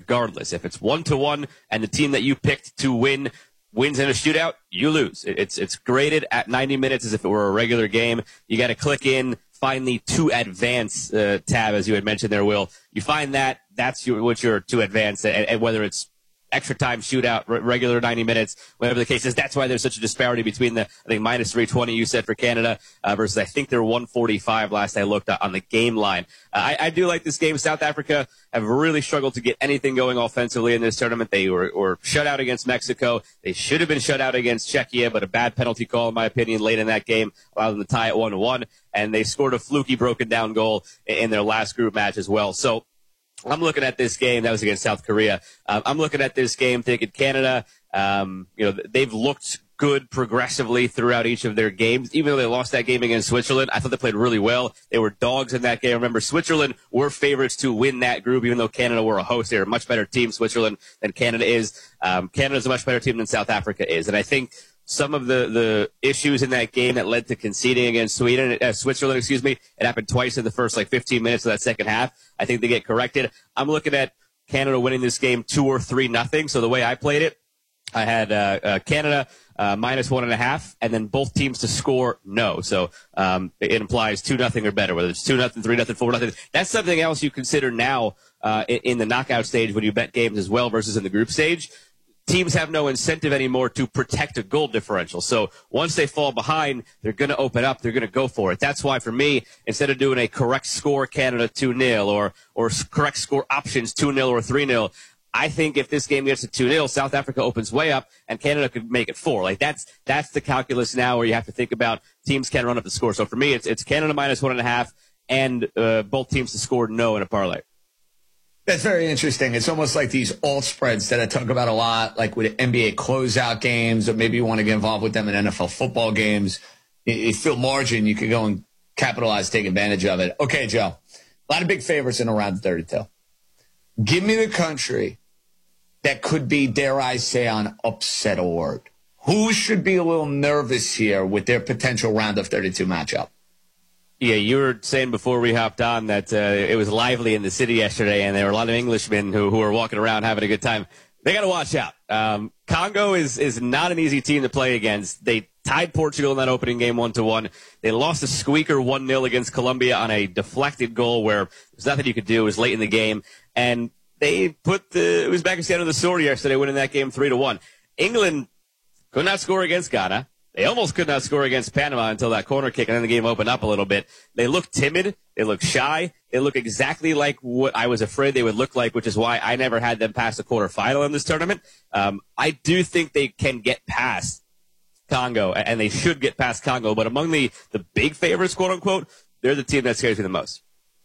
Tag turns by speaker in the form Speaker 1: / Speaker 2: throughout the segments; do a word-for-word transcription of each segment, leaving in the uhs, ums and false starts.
Speaker 1: regardless. If it's one to one and the team that you picked to win wins in a shootout, you lose. It's it's graded at ninety minutes as if it were a regular game. You got to click in, find the to advance uh, tab, as you had mentioned there, Will. You find that, that's your, what your to advance, and, and whether it's extra time shootout, r- regular ninety minutes, whatever the case is. That's why there's such a disparity between the, I think, minus three twenty you said for Canada uh, versus I think they're one forty-five last I looked on the game line. Uh, I, I do like this game. South Africa have really struggled to get anything going offensively in this tournament. They were, were shut out against Mexico. They should have been shut out against Czechia, but a bad penalty call, in my opinion, late in that game allowed them to tie at one to one. And they scored a fluky broken down goal in, in their last group match as well. So I'm looking at this game. That was against South Korea. Um, I'm looking at this game thinking Canada, um, you know, they've looked good progressively throughout each of their games. Even though they lost that game against Switzerland, I thought they played really well. They were dogs in that game. Remember, Switzerland were favorites to win that group, even though Canada were a host. They're a much better team, Switzerland, than Canada is. Um, Canada's a much better team than South Africa is. And I think some of the, the issues in that game that led to conceding against Sweden, uh, Switzerland, excuse me, it happened twice in the first like fifteen minutes of that second half. I think they get corrected. I'm looking at Canada winning this game two or three nothing. So the way I played it, I had uh, uh, Canada uh, minus one and a half, and then both teams to score no. So um, it implies two nothing or better, whether it's two nothing, three nothing, four nothing. That's something else you consider now uh, in, in the knockout stage when you bet games as well versus in the group stage. Teams have no incentive anymore to protect a goal differential. So once they fall behind, they're going to open up. They're going to go for it. That's why, for me, instead of doing a correct score Canada two nil or or correct score options two nil or three nil, I think if this game gets to two nil, South Africa opens way up and Canada could make it four. Like that's that's the calculus now where you have to think about teams can run up the score. So for me, it's it's Canada minus one and a half and uh, both teams to score no in a parlay.
Speaker 2: That's very interesting. It's almost like these alt spreads that I talk about a lot, like with N B A closeout games, or maybe you want to get involved with them in N F L football games. You feel margin, you can go and capitalize, take advantage of it. Okay, Joe, a lot of big favorites in around thirty-two. Give me the country that could be, dare I say, on upset alert. Who should be a little nervous here with their potential round of thirty-two matchup?
Speaker 1: Yeah, you were saying before we hopped on that uh, it was lively in the city yesterday, and there were a lot of Englishmen who, who were walking around having a good time. They got to watch out. Um, Congo is is not an easy team to play against. They tied Portugal in that opening game one to one. They lost a squeaker one nil against Colombia on a deflected goal where there's nothing you could do. It was late in the game, and they put the Uzbekistan on the sword yesterday, winning that game three to one. England could not score against Ghana. They almost could not score against Panama until that corner kick, and then the game opened up a little bit. They look timid. They look shy. They look exactly like what I was afraid they would look like, which is why I never had them past the quarterfinal in this tournament. Um, I do think they can get past Congo, and they should get past Congo. But among the, the big favorites, quote-unquote, they're the team that scares me the most.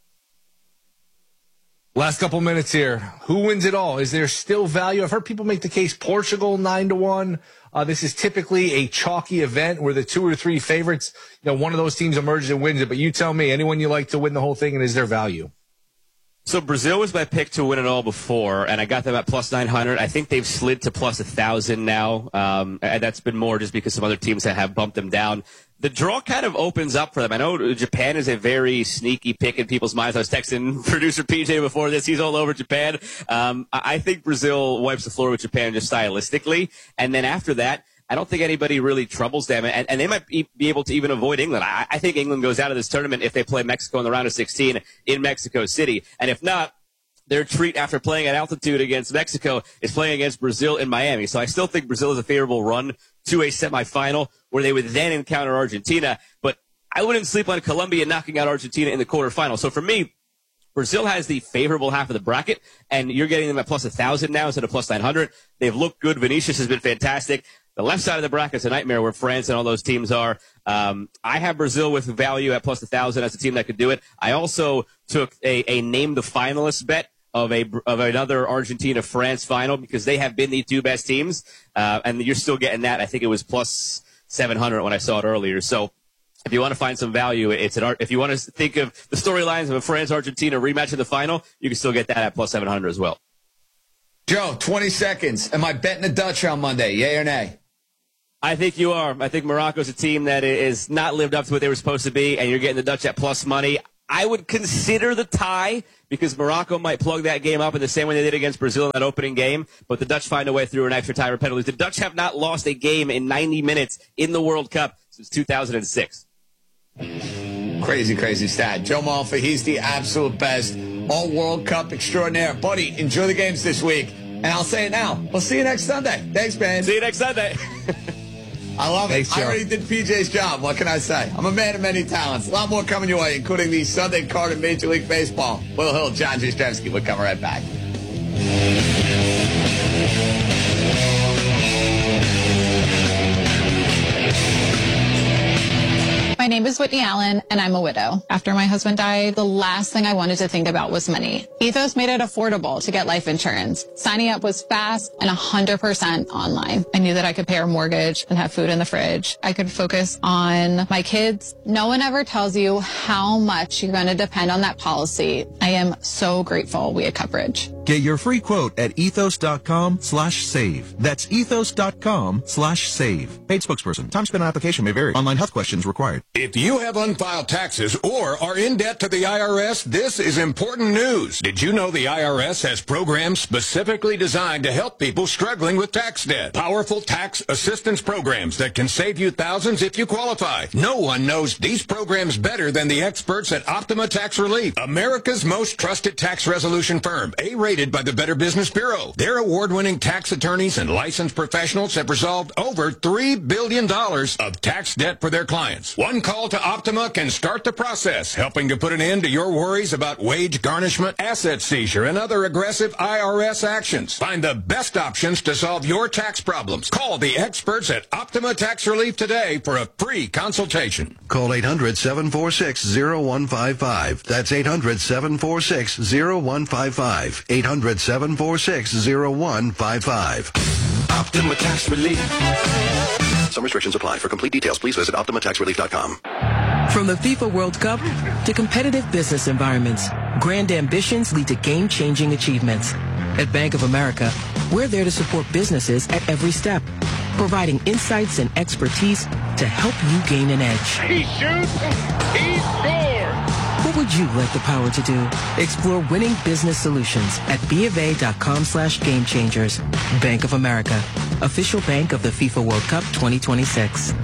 Speaker 3: Last couple minutes here. Who wins it all? Is there still value? I've heard people make the case Portugal nine to one. Uh, this is typically a chalky event where the two or three favorites, you know, one of those teams emerges and wins it. But you tell me, anyone you like to win the whole thing, and is there value?
Speaker 1: So Brazil was my pick to win it all before, and I got them at plus nine hundred. I think they've slid to plus one thousand now, um, and that's been more just because some other teams that have bumped them down. The draw kind of opens up for them. I know Japan is a very sneaky pick in people's minds. I was texting producer P J before this. He's all over Japan. Um, I think Brazil wipes the floor with Japan just stylistically, and then after that, I don't think anybody really troubles them, and, and they might be able to even avoid England. I, I think England goes out of this tournament if they play Mexico in the round of sixteen in Mexico City. And if not, their treat after playing at altitude against Mexico is playing against Brazil in Miami. So I still think Brazil is a favorable run to a semifinal where they would then encounter Argentina. But I wouldn't sleep on Colombia knocking out Argentina in the quarterfinal. So for me, Brazil has the favorable half of the bracket, and you're getting them at plus one thousand now instead of plus nine hundred. They've looked good. Vinicius has been fantastic. The left side of the bracket is a nightmare where France and all those teams are. Um, I have Brazil with value at plus one thousand as a team that could do it. I also took a, a name the finalists bet of a of another Argentina-France final because they have been the two best teams, uh, and you're still getting that. I think it was plus seven hundred when I saw it earlier. So if you want to find some value, it's an art. If you want to think of the storylines of a France-Argentina rematch in the final, you can still get that at plus seven hundred as well.
Speaker 2: Joe, twenty seconds. Am I betting the Dutch on Monday? Yay or nay?
Speaker 1: I think you are. I think Morocco's a team that is not lived up to what they were supposed to be, and you're getting the Dutch at plus money. I would consider the tie because Morocco might plug that game up in the same way they did against Brazil in that opening game. But the Dutch find a way through an extra time or penalties. The Dutch have not lost a game in ninety minutes in the World Cup since two thousand six.
Speaker 2: Crazy, crazy stat. Joe Malfa, he's the absolute best. All World Cup extraordinaire. Buddy, enjoy the games this week. And I'll say it now. We'll see you next Sunday. Thanks, man.
Speaker 1: See you next Sunday.
Speaker 2: I love
Speaker 3: Thanks,
Speaker 2: it.
Speaker 3: Joe.
Speaker 2: I already did P J's job. What can I say? I'm a man of many talents. A lot more coming your way, including the Sunday card in Major League Baseball. Will Hill, John Jastrzemski. We'll come right back.
Speaker 4: My name is Whitney Allen, and I'm a widow. After my husband died, the last thing I wanted to think about was money. Ethos made it affordable to get life insurance. Signing up was fast and one hundred percent online. I knew that I could pay our mortgage and have food in the fridge. I could focus on my kids. No one ever tells you how much you're going to depend on that policy. I am so grateful we had coverage.
Speaker 5: Get your free quote at ethos.com slash save. That's ethos.com slash save. Paid spokesperson. Time spent on application may vary. Online health questions required.
Speaker 6: If you have unfiled taxes or are in debt to the I R S, this is important news. Did you know the I R S has programs specifically designed to help people struggling with tax debt? Powerful tax assistance programs that can save you thousands if you qualify. No one knows these programs better than the experts at Optima Tax Relief, America's most trusted tax resolution firm, A-rated by the Better Business Bureau. Their award-winning tax attorneys and licensed professionals have resolved over three billion dollars of tax debt for their clients. One call to Optima can start the process, helping to put an end to your worries about wage garnishment, asset seizure, and other aggressive I R S actions. Find the best options to solve your tax problems. Call the experts at Optima Tax Relief today for a free consultation.
Speaker 7: Call eight hundred, seven four six, zero one five five. That's eight hundred, seven four six, zero one five five. eight hundred, seven four six, zero one five five.
Speaker 6: Optima Tax Relief.
Speaker 7: Some restrictions apply. For complete details, please visit optima tax relief dot com.
Speaker 8: From the FIFA World Cup to competitive business environments, grand ambitions lead to game-changing achievements. At Bank of America, we're there to support businesses at every step, providing insights and expertise to help you gain an edge.
Speaker 6: He shoots, he scores.
Speaker 8: What would you like the power to do? Explore winning business solutions at BofA.com slash game changers. Bank of America, official bank of the FIFA World Cup twenty twenty-six.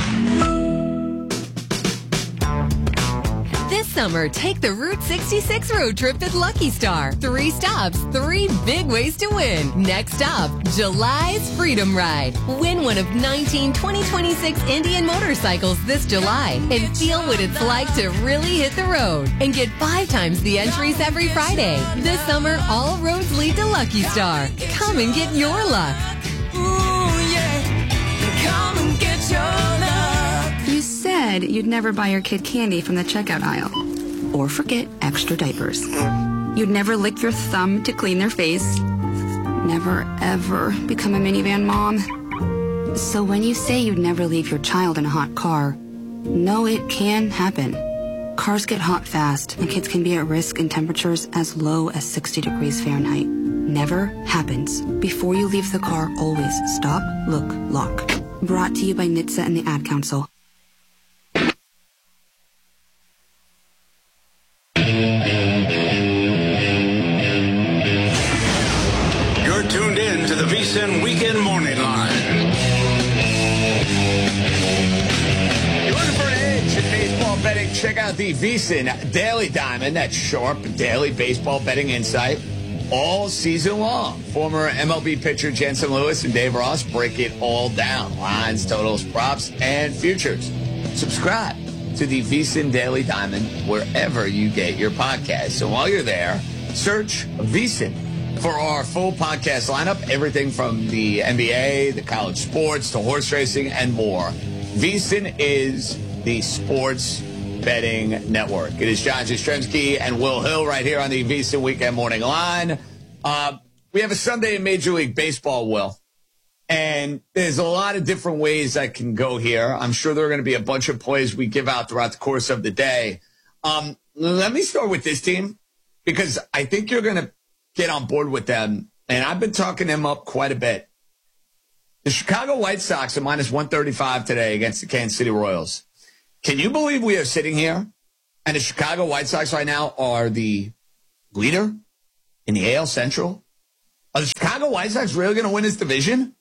Speaker 9: This summer, take the Route sixty-six road trip at Lucky Star. Three stops, three big ways to win. Next up, July's Freedom Ride. Win one of nineteen twenty twenty-six Indian motorcycles this July and feel what it's like to really hit the road. And get five times the entries every Friday. This summer, all roads lead to Lucky Star. Come and get your luck.
Speaker 10: Ooh, yeah. Come and get your luck.
Speaker 11: You said you'd never buy your kid candy from the checkout aisle. Or forget extra diapers. You'd never lick your thumb to clean their face. Never, ever become a minivan mom. So when you say you'd never leave your child in a hot car, no, it can happen. Cars get hot fast, and kids can be at risk in temperatures as low as sixty degrees Fahrenheit. Never happens. Before you leave the car, always stop, look, lock. Brought to you by N H T S A and the Ad Council.
Speaker 6: You're tuned in to the VSiN Weekend Morning Line.
Speaker 2: You're looking for an edge in baseball betting? Check out the VSiN Daily Diamond. That's sharp daily baseball betting insight all season long. Former M L B pitcher Jensen Lewis and Dave Ross break it all down. Lines, totals, props, and futures. Subscribe to the VSiN Daily Diamond wherever you get your podcast. So while you're there, search VSiN for our full podcast lineup, everything from the N B A, the college sports, to horse racing, and more. VSiN is the sports betting network. It is John Jastrzemski and Will Hill right here on the VSiN Weekend Morning Line. Uh, we have a Sunday in Major League Baseball, Will. And there's a lot of different ways I can go here. I'm sure there are going to be a bunch of plays we give out throughout the course of the day. Um, let me start with this team because I think you're going to get on board with them. And I've been talking them up quite a bit. The Chicago White Sox are minus one thirty-five today against the Kansas City Royals. Can you believe we are sitting here And the Chicago White Sox right now are the leader in the A L Central. Are the Chicago White Sox really going to win this division?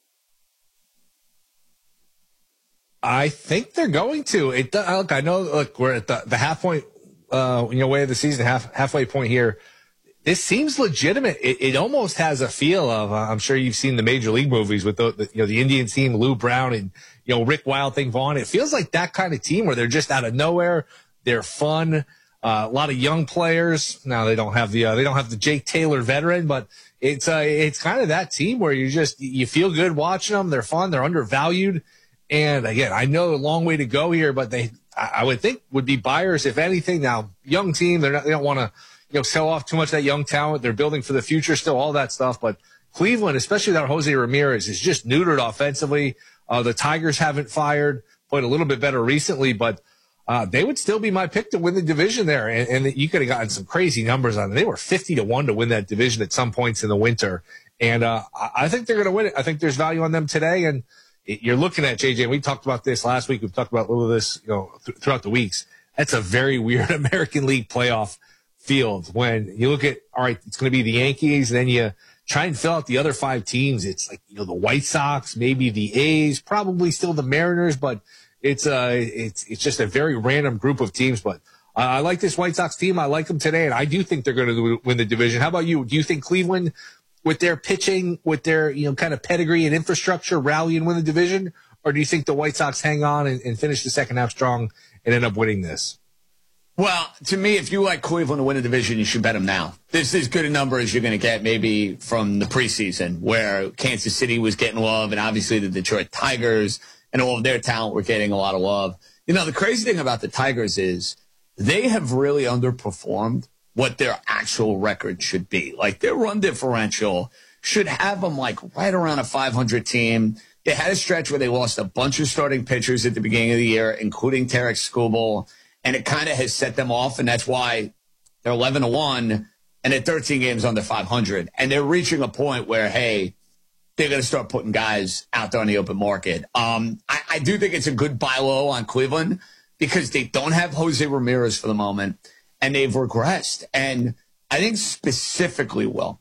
Speaker 3: I think they're going to. It look, I know. Look, we're at the, the half point, uh, you know, way of the season, half halfway point here. This seems legitimate. It, it almost has a feel of. Uh, I'm sure you've seen the major league movies with the, the you know the Indians team, Lou Brown and you know Rick Wild Thing Vaughn. It feels like that kind of team where they're just out of nowhere. They're fun. Uh, a lot of young players. Now they don't have the uh, they don't have the Jake Taylor veteran, but it's uh, it's kind of that team where you just you feel good watching them. They're fun. They're undervalued. And again, I know a long way to go here, but they, I would think, would be buyers if anything. Now, young team, they're not, they don't want to, you know, sell off too much of that young talent. They're building for the future, still all that stuff. But Cleveland, especially without Jose Ramirez, is just neutered offensively. Uh, the Tigers haven't fired, played a little bit better recently, but uh, they would still be my pick to win the division there. And, and you could have gotten some crazy numbers on them. They were fifty to one to win that division at some points in the winter, and uh, I think they're going to win it. I think there's value on them today, and you're looking at J J, and we talked about this last week. We've talked about a little of this, you know, th- throughout the weeks. That's a very weird American League playoff field. When you look at, all right, it's going to be the Yankees, and then you try and fill out the other five teams. It's like, you know, the White Sox, maybe the A's, probably still the Mariners, but it's uh, it's it's just a very random group of teams. But uh, I like this White Sox team. I like them today, and I do think they're going to win the division. How about you? Do you think Cleveland, with their pitching, with their, you know, kind of pedigree and infrastructure, rally and win the division? Or do you think the White Sox hang on and, and finish the second half strong and end up winning this?
Speaker 2: Well, to me, if you like Cleveland to win a division, you should bet them now. This is as good a number as you're going to get maybe from the preseason, where Kansas City was getting love, and obviously the Detroit Tigers and all of their talent were getting a lot of love. You know, the crazy thing about the Tigers is they have really underperformed what their actual record should be. Like, their run differential should have them like right around a five hundred team. They had a stretch where they lost a bunch of starting pitchers at the beginning of the year, including Tarek Skubal, and it kind of has set them off, and that's why they're eleven to one, and they're thirteen games under five hundred. And they're reaching a point where, hey, they're going to start putting guys out there on the open market. Um, I, I do think it's a good buy low on Cleveland because they don't have Jose Ramirez for the moment, and they've regressed. And I think specifically, Will,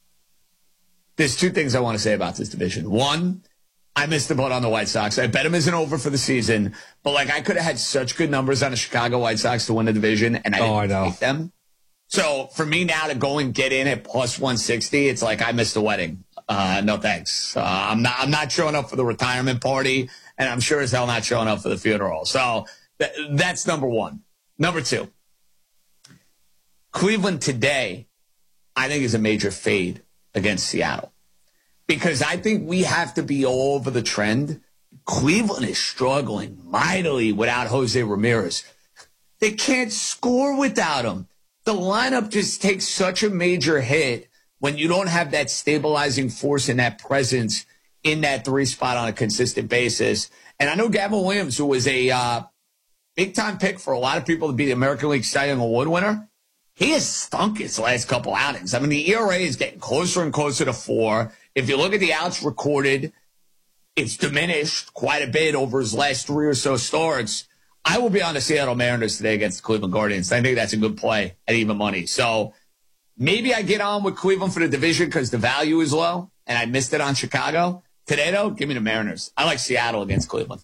Speaker 2: there's two things I want to say about this division. One, I missed the boat on the White Sox. I bet them isn't over for the season, but like I could have had such good numbers on the Chicago White Sox to win the division, and I didn't
Speaker 3: oh, I know.
Speaker 2: take them. So for me now to go and get in at plus one sixty, it's like I missed the wedding. Uh, no thanks. Uh, I'm not. I'm not showing up for the retirement party, and I'm sure as hell not showing up for the funeral. So th- that's number one. Number two, Cleveland today, I think, is a major fade against Seattle. Because I think we have to be all over the trend. Cleveland is struggling mightily without Jose Ramirez. They can't score without him. The lineup just takes such a major hit when you don't have that stabilizing force and that presence in that three spot on a consistent basis. And I know Gavin Williams, who was a uh, big-time pick for a lot of people to be the American League Cy Young Award winner, he has stunk his last couple outings. I mean, the E R A is getting closer and closer to four. If you look at the outs recorded, it's diminished quite a bit over his last three or so starts. I will be on the Seattle Mariners today against the Cleveland Guardians. I think that's a good play at even money. So maybe I get on with Cleveland for the division because the value is low, and I missed it on Chicago. Today, though, give me the Mariners. I like Seattle against Cleveland.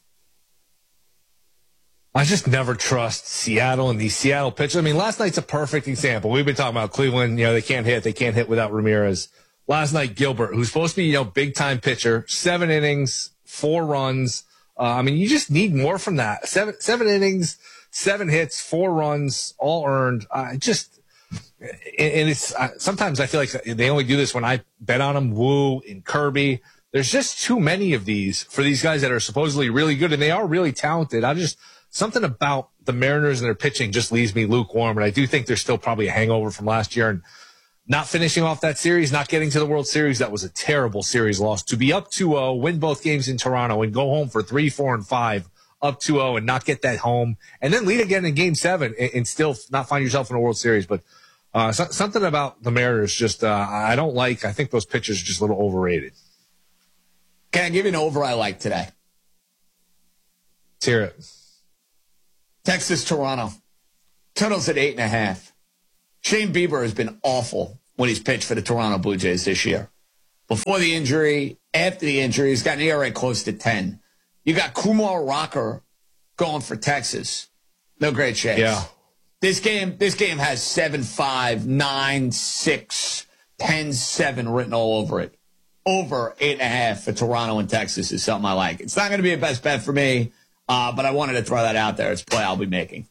Speaker 3: I just never trust Seattle and these Seattle pitchers. I mean, last night's a perfect example. We've been talking about Cleveland. You know, they can't hit. They can't hit without Ramirez. Last night, Gilbert, who's supposed to be, you know, big-time pitcher, seven innings, four runs. Uh, I mean, you just need more from that. Seven seven innings, seven hits, four runs, all earned. I uh, just – and it's uh, – sometimes I feel like they only do this when I bet on them, Woo and Kirby. There's just too many of these for these guys that are supposedly really good, and they are really talented. I just – something about the Mariners and their pitching just leaves me lukewarm, and I do think there's still probably a hangover from last year. And not finishing off that series, not getting to the World Series, that was a terrible series loss. To be up two oh, win both games in Toronto, and go home for three, four, and five, up two oh, and not get that home, and then lead again in Game seven and, and still not find yourself in a World Series. But uh, so, something about the Mariners just uh, I don't like. I think those pitchers are just a little overrated.
Speaker 2: Can I give you an over I like today?
Speaker 3: Let's hear it.
Speaker 2: Texas, Toronto. Total's at eight and a half. Shane Bieber has been awful when he's pitched for the Toronto Blue Jays this year. Before the injury, after the injury, he's got an E R A close to ten. You got Kumar Rocker going for Texas. No great shakes.
Speaker 3: Yeah.
Speaker 2: This game, this game has seven five, nine six, ten seven written all over it. Over eight and a half for Toronto and Texas is something I like. It's not going to be a best bet for me, uh, but I wanted to throw that out there. It's a play I'll be making.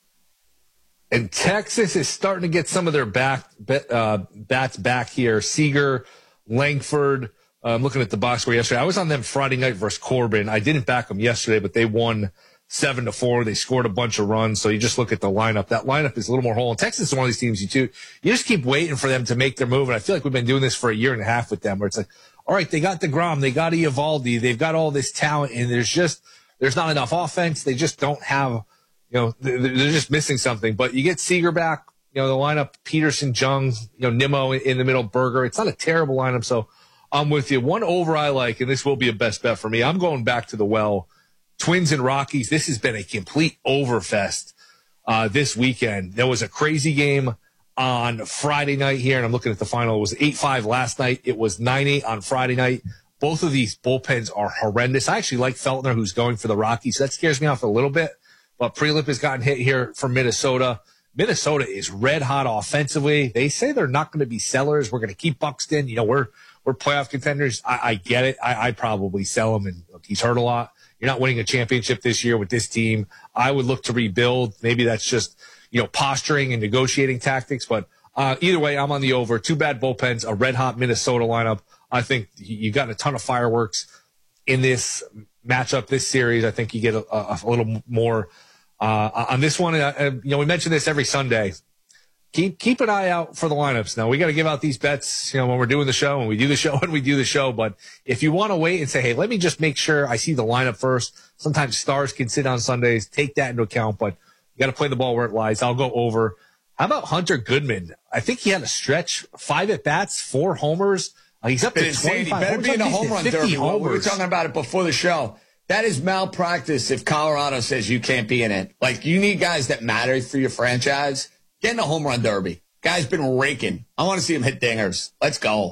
Speaker 3: And Texas is starting to get some of their back uh, bats back here. Seager, Langford. Uh, I'm looking at the box score yesterday. I was on them Friday night versus Corbin. I didn't back them yesterday, but they won seven to four. They scored a bunch of runs. So you just look at the lineup. That lineup is a little more whole. And Texas is one of these teams you too. You just keep waiting for them to make their move. And I feel like we've been doing this for a year and a half with them, where it's like, all right, they got DeGrom, they got Eovaldi, they've got all this talent, and there's just there's not enough offense. They just don't have, you know, they're just missing something. But you get Seager back, you know, the lineup, Peterson, Jung, you know, Nimmo in the middle, Berger. It's not a terrible lineup. So I'm with you. One over I like, and this will be a best bet for me. I'm going back to the well. Twins and Rockies. This has been a complete overfest uh, this weekend. There was a crazy game on Friday night here, and I'm looking at the final. It was eight five last night. It was nine eight on Friday night. Both of these bullpens are horrendous. I actually like Feltner, who's going for the Rockies. So that scares me off a little bit. But Prelip has gotten hit here from Minnesota. Minnesota is red hot offensively. They say they're not going to be sellers. We're going to keep Buxton. You know, we're we're playoff contenders. I, I get it. I, I'd probably sell him, and look, he's hurt a lot. You're not winning a championship this year with this team. I would look to rebuild. Maybe that's just, you know, posturing and negotiating tactics. But uh, either way, I'm on the over. Two bad bullpens, a red-hot Minnesota lineup. I think you got a ton of fireworks in this matchup, this series. I think you get a, a, a little more uh, on this one. Uh, you know, we mention this every Sunday. Keep keep an eye out for the lineups. Now, we got to give out these bets, you know, when we're doing the show, and we do the show when we do the show. But if you want to wait and say, hey, let me just make sure I see the lineup first. Sometimes stars can sit on Sundays. Take that into account. But you got to play the ball where it lies. I'll go over. How about Hunter Goodman? I think he had a stretch, five at bats, four homers. Uh, he's up to twenty-five.
Speaker 2: He better be in a home run derby. Homers. We were talking about it before the show. That is malpractice if Colorado says you can't be in it. Like, you need guys that matter for your franchise. Get in a home run derby. Guy's been raking. I want to see him hit dingers. Let's go.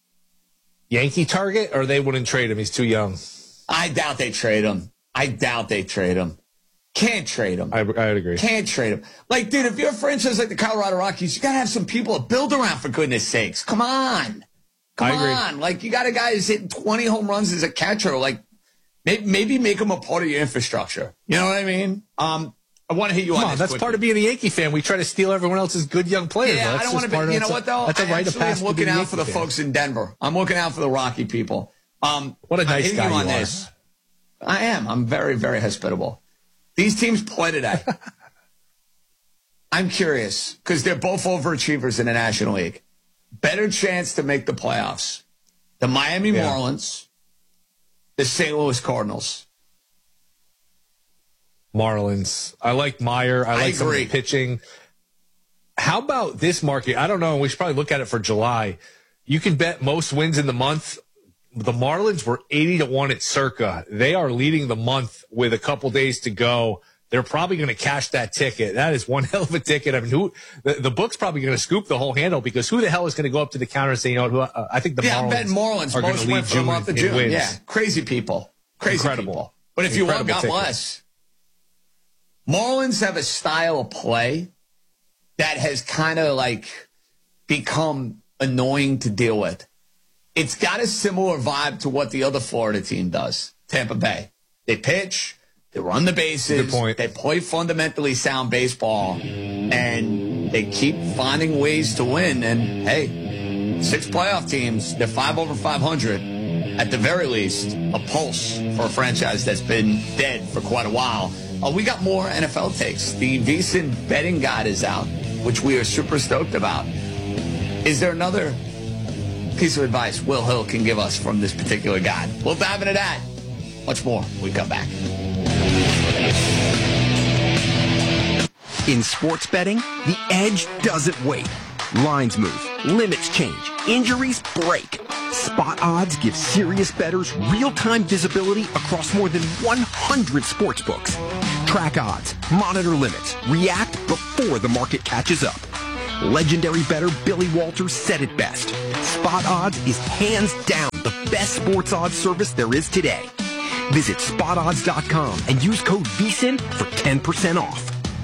Speaker 3: Yankee target, or they wouldn't trade him? He's too young.
Speaker 2: I doubt they trade him. I doubt they trade him. Can't trade him.
Speaker 3: I, I would agree.
Speaker 2: Can't trade him. Like, dude, if you're a franchise like the Colorado Rockies, you got to have some people to build around, for goodness sakes. Come on. Come on. Like, you got a guy who's hitting twenty home runs as a catcher. Like, maybe, maybe make him a part of your infrastructure. You know what I mean? Um, I want to hit you
Speaker 3: Come
Speaker 2: on,
Speaker 3: on
Speaker 2: this
Speaker 3: That's
Speaker 2: quickly.
Speaker 3: part of being a Yankee fan. We try to steal everyone else's good young players.
Speaker 2: Yeah,
Speaker 3: that's
Speaker 2: I don't want to
Speaker 3: part
Speaker 2: be,
Speaker 3: of,
Speaker 2: you know what, though?
Speaker 3: That's a
Speaker 2: I
Speaker 3: rite of
Speaker 2: actually am
Speaker 3: passage.
Speaker 2: looking out for the
Speaker 3: fan.
Speaker 2: folks in Denver. I'm looking out for the Rocky people. Um,
Speaker 3: what a nice
Speaker 2: I'm
Speaker 3: guy
Speaker 2: you on
Speaker 3: you are.
Speaker 2: This. I am. I'm very, very hospitable. These teams play today. I'm curious, because they're both overachievers in the National League. Better chance to make the playoffs. The Miami
Speaker 3: Yeah.
Speaker 2: Marlins, the Saint Louis Cardinals.
Speaker 3: Marlins. I like Meyer. I like
Speaker 2: I
Speaker 3: some of the
Speaker 2: agree.
Speaker 3: pitching. How about this market? I don't know. We should probably look at it for July. You can bet most wins in the month. The Marlins were eighty to one at Circa. They are leading the month with a couple days to go. They're probably going to cash that ticket. That is one hell of a ticket. I mean, who the, the book's probably going to scoop the whole handle, because who the hell is going to go up to the counter and say, you know what, who, uh, I think the
Speaker 2: yeah,
Speaker 3: Marlins,
Speaker 2: I'm betting Marlins.
Speaker 3: are going
Speaker 2: Most
Speaker 3: to lead
Speaker 2: went for the
Speaker 3: June
Speaker 2: month of
Speaker 3: in
Speaker 2: June.
Speaker 3: wins.
Speaker 2: Yeah, crazy people. Crazy
Speaker 3: Incredible.
Speaker 2: people. But if you want,
Speaker 3: Incredible
Speaker 2: God
Speaker 3: ticket.
Speaker 2: bless. Marlins have a style of play that has kind of like become annoying to deal with. It's got a similar vibe to what the other Florida team does, Tampa Bay. They pitch, they run the bases,
Speaker 3: Good point.
Speaker 2: they play fundamentally sound baseball, and they keep finding ways to win. And, hey, six playoff teams, they're five over five hundred. At the very least, a pulse for a franchise that's been dead for quite a while. Uh, we got more N F L takes. The VSiN betting guide is out, which we are super stoked about. Is there another piece of advice Will Hill can give us from this particular guide? We'll dive into that. Much more when we come back.
Speaker 12: In sports betting, the edge doesn't wait. Lines move, limits change, injuries break. Spot Odds gives serious bettors real-time visibility across more than one hundred sports books. Track odds, monitor limits, react before the market catches up. Legendary bettor Billy Walters said it best. Spot Odds is hands down the best sports odds service there is today. Visit spot odds dot com and use code V S I N for ten percent off.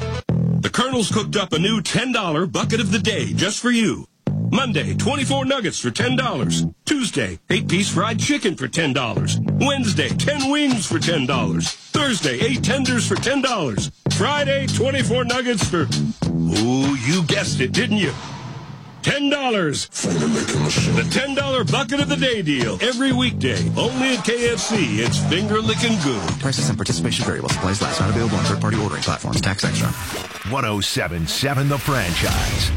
Speaker 13: The Colonel's cooked up a new ten dollar bucket of the day just for you. Monday, twenty-four nuggets for ten dollars. Tuesday, eight-piece fried chicken for ten dollars. Wednesday, ten wings for ten dollars. Thursday, eight tenders for ten dollars. Friday, twenty-four nuggets for... Ooh, you guessed it, didn't you? ten dollars. The ten dollar bucket of the day deal. Every weekday. Only at K F C. It's finger licking good.
Speaker 5: Prices and participation variable. Supplies last. Not available on third-party ordering platforms. Tax extra.
Speaker 14: one oh seven point seven The Franchise.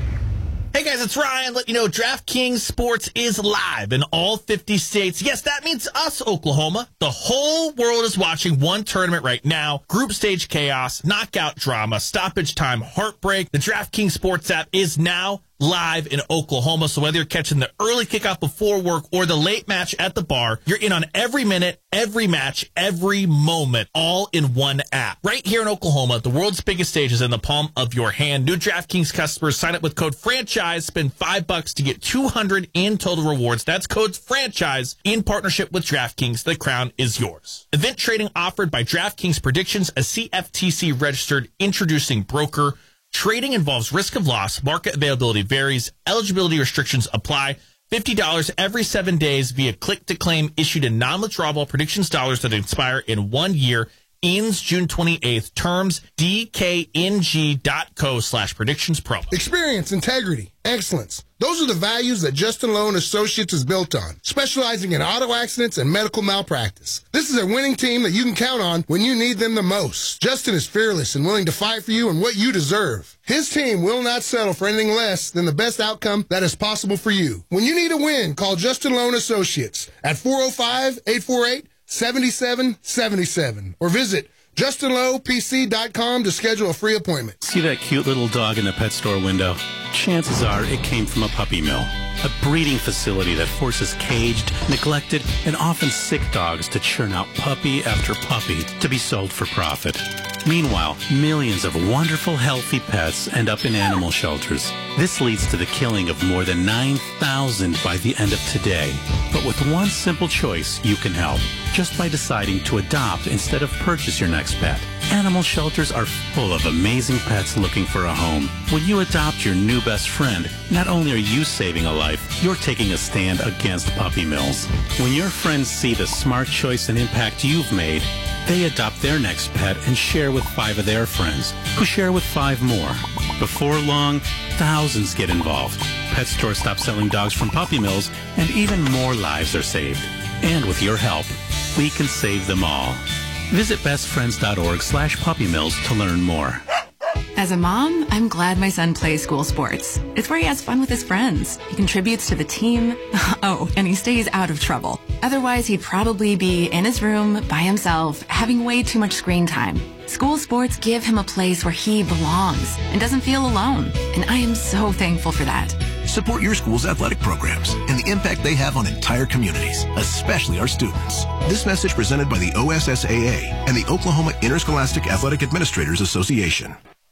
Speaker 15: Hey guys, it's Ryan. Let you know DraftKings Sports is live in all fifty states. Yes, that means us, Oklahoma. The whole world is watching one tournament right now. Group stage chaos, knockout drama, stoppage time, heartbreak. The DraftKings Sports app is now live in Oklahoma. So whether you're catching the early kickoff before work or the late match at the bar, you're in on every minute, every match, every moment, all in one app. Right here in Oklahoma, the world's biggest stage is in the palm of your hand. New DraftKings customers sign up with code FRANCHISE, spend five bucks to get two hundred in total rewards. That's code FRANCHISE in partnership with DraftKings. The crown is yours. Event trading offered by DraftKings Predictions, a C F T C registered introducing broker. Trading involves risk of loss. Market availability varies. Eligibility restrictions apply. fifty dollars every seven days via click-to-claim issued in non-withdrawable predictions dollars that expire in one year. Ends June twenty-eighth. Terms D K N G dot co slash predictions promo.
Speaker 16: Experience, integrity, excellence. Those are the values that Justin Lowe and Associates is built on, specializing in auto accidents and medical malpractice. This is a winning team that you can count on when you need them the most. Justin is fearless and willing to fight for you and what you deserve. His team will not settle for anything less than the best outcome that is possible for you. When you need a win, call Justin Lowe and Associates at four oh five, eight four eight, seven seven seven seven or visit justin lowe p c dot com to schedule a free appointment.
Speaker 17: See that cute little dog in the pet store window? Chances are it came from a puppy mill, a breeding facility that forces caged, neglected, and often sick dogs to churn out puppy after puppy to be sold for profit. Meanwhile, millions of wonderful, healthy pets end up in animal shelters. This leads to the killing of more than nine thousand by the end of today. But with one simple choice, you can help, just by deciding to adopt instead of purchase your next pet. Animal shelters are full of amazing pets looking for a home. When you adopt your new best friend, not only are you saving a life, you're taking a stand against puppy mills. When your friends see the smart choice and impact you've made, they adopt their next pet and share with five of their friends, who share with five more. Before long, thousands get involved. Pet stores stop selling dogs from puppy mills, and even more lives are saved. And with your help, we can save them all. Visit bestfriends.org slash puppy mills to learn more.
Speaker 18: As a mom, I'm glad my son plays school sports. It's where he has fun with his friends. He contributes to the team. Oh, and he stays out of trouble. Otherwise, he'd probably be in his room by himself, having way too much screen time. School sports give him a place where he belongs and doesn't feel alone. And I am so thankful for that.
Speaker 14: Support your school's athletic programs and the impact they have on entire communities, especially our students. This message presented by the O S S A A and the Oklahoma Interscholastic Athletic Administrators Association.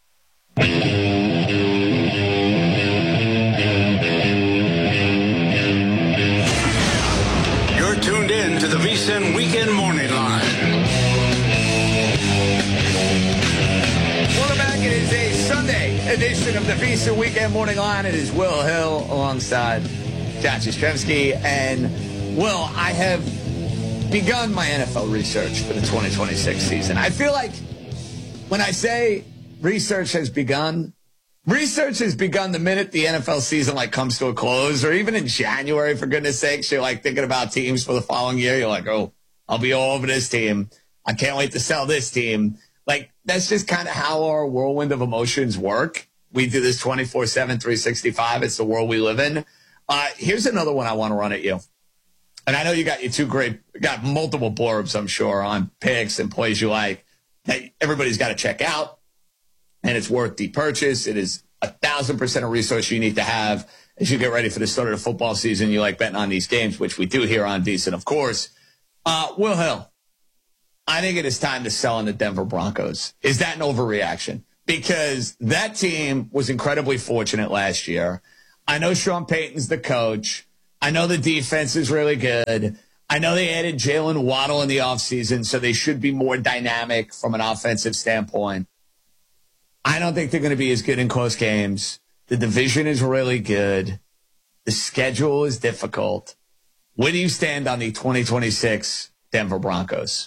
Speaker 19: You're tuned in to the V S I N Weekend Morning Line.
Speaker 2: Welcome back. It is a Sunday edition of the V S I N Weekend Morning Line. It is Will Hill alongside Josh Yastrzemski. And, Will, I have begun my N F L research for the twenty twenty-six season. I feel like when I say research has begun, research has begun the minute the N F L season like comes to a close, or even in January, for goodness sakes, you're like thinking about teams for the following year. You're like, oh, I'll be all over this team. I can't wait to sell this team. Like, that's just kind of how our whirlwind of emotions work. We do this twenty-four seven, three sixty-five. It's the world we live in. Uh, here's another one I want to run at you. And I know you got your two great, got multiple blurbs, I'm sure, on picks and plays you like that everybody's got to check out. And it's worth the purchase. It is a thousand percent a resource you need to have as you get ready for the start of the football season. You like betting on these games, which we do here on Decent, of course. Uh, Will Hill, I think it is time to sell in the Denver Broncos. Is that an overreaction? Because that team was incredibly fortunate last year. I know Sean Payton's the coach. I know the defense is really good. I know they added Jalen Waddle in the offseason, so they should be more dynamic from an offensive standpoint. I don't think they're going to be as good in close games. The division is really good. The schedule is difficult. Where do you stand on the twenty twenty-six Denver Broncos?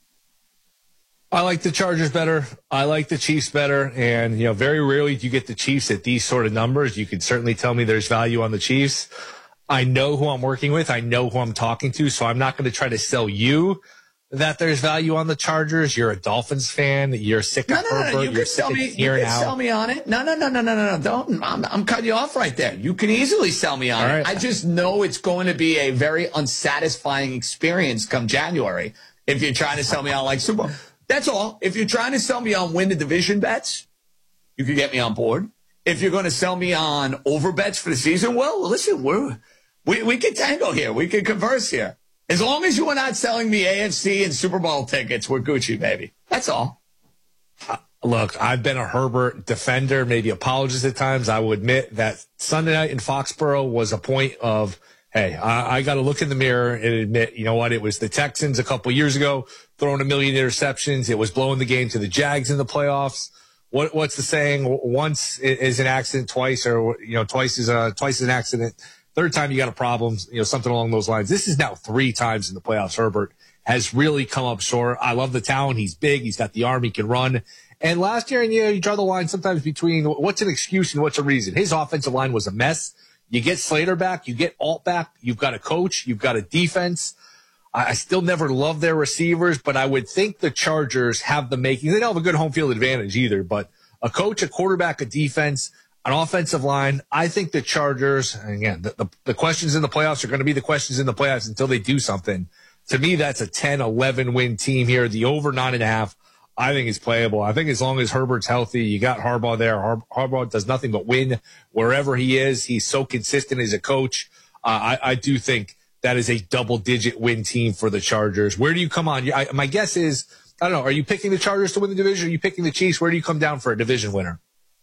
Speaker 3: I like the Chargers better. I like the Chiefs better. And, you know, very rarely do you get the Chiefs at these sort of numbers. You can certainly tell me there's value on the Chiefs. I know who I'm working with. I know who I'm talking to. So I'm not going to try to sell you that there's value on the Chargers. You're a Dolphins fan. You're sick of
Speaker 2: no, no,
Speaker 3: Herbert.
Speaker 2: no, you
Speaker 3: You're
Speaker 2: can sell me. You can sell me on it. No, no, no, no, no, no, no. Don't. I'm, I'm cutting you off right there. You can easily sell me on
Speaker 3: All
Speaker 2: it.
Speaker 3: right.
Speaker 2: I just know it's going to be a very unsatisfying experience come January if you're trying to sell me on like Super Bowl. That's all. If you're trying to sell me on win the division bets, you can get me on board. If you're going to sell me on over bets for the season, well, listen, we're, we we can tango here. We can converse here. As long as you are not selling me A F C and Super Bowl tickets, we're Gucci, baby. That's all.
Speaker 3: Uh, look, I've been a Herbert defender, maybe apologist at times. I will admit that Sunday night in Foxborough was a point of, hey, I, I got to look in the mirror and admit, you know what? It was the Texans a couple years ago throwing a million interceptions. It was blowing the game to the Jags in the playoffs. What, what's the saying? Once is an accident, twice, or, you know, twice is a, twice is an accident. Third time you got a problem, you know, something along those lines. This is now three times in the playoffs. Herbert has really come up short. I love the talent. He's big. He's got the arm. He can run. And last year, and you know, you draw the line sometimes between what's an excuse and what's a reason. His offensive line was a mess. You get Slater back. You get Alt back. You've got a coach. You've got a defense. I still never loved their receivers, but I would think the Chargers have the making. They don't have a good home field advantage either, but a coach, a quarterback, a defense, an offensive line. I think the Chargers, and again, the, the, the questions in the playoffs are going to be the questions in the playoffs until they do something. To me, that's a ten, eleven win team here. The over nine and a half, I think is playable. I think as long as Herbert's healthy, you got Harbaugh there. Har- Harbaugh does nothing but win wherever he is. He's so consistent as a coach. Uh, I, I do think that is a double-digit win team for the Chargers. Where do you come on? I, my guess is, I don't know, are you picking the Chargers to win the division? Are you picking the Chiefs? Where do you come down for a division winner?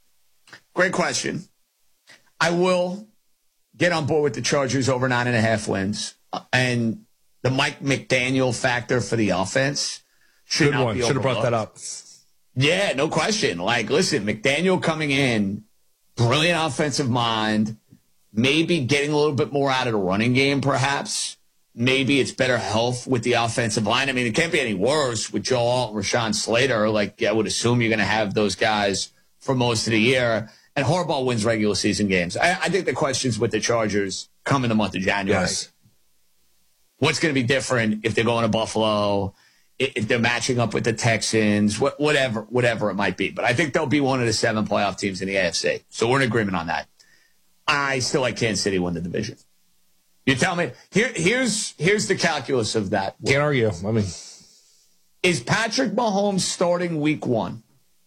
Speaker 2: Great question. I will get on board with the Chargers over nine and a half wins. And the Mike McDaniel factor for the offense should
Speaker 3: Good
Speaker 2: not
Speaker 3: one.
Speaker 2: be
Speaker 3: Should have brought that up.
Speaker 2: Yeah, no question. Like, listen, McDaniel coming in, brilliant offensive mind, maybe getting a little bit more out of the running game, perhaps. Maybe it's better health with the offensive line. I mean, it can't be any worse with Joe Alt and Rashawn Slater. Like, I would assume you're going to have those guys for most of the year. And Harbaugh wins regular season games. I, I think the questions with the Chargers come in the month of January.
Speaker 3: Yes.
Speaker 2: What's going to be different if they're going to Buffalo, if they're matching up with the Texans, whatever, whatever it might be. But I think they'll be one of the seven playoff teams in the A F C. So we're in agreement on that. I still like Kansas City win the division. You tell me. Here, here's here's the calculus of that.
Speaker 3: Can't argue. I mean,
Speaker 2: is Patrick Mahomes starting week one?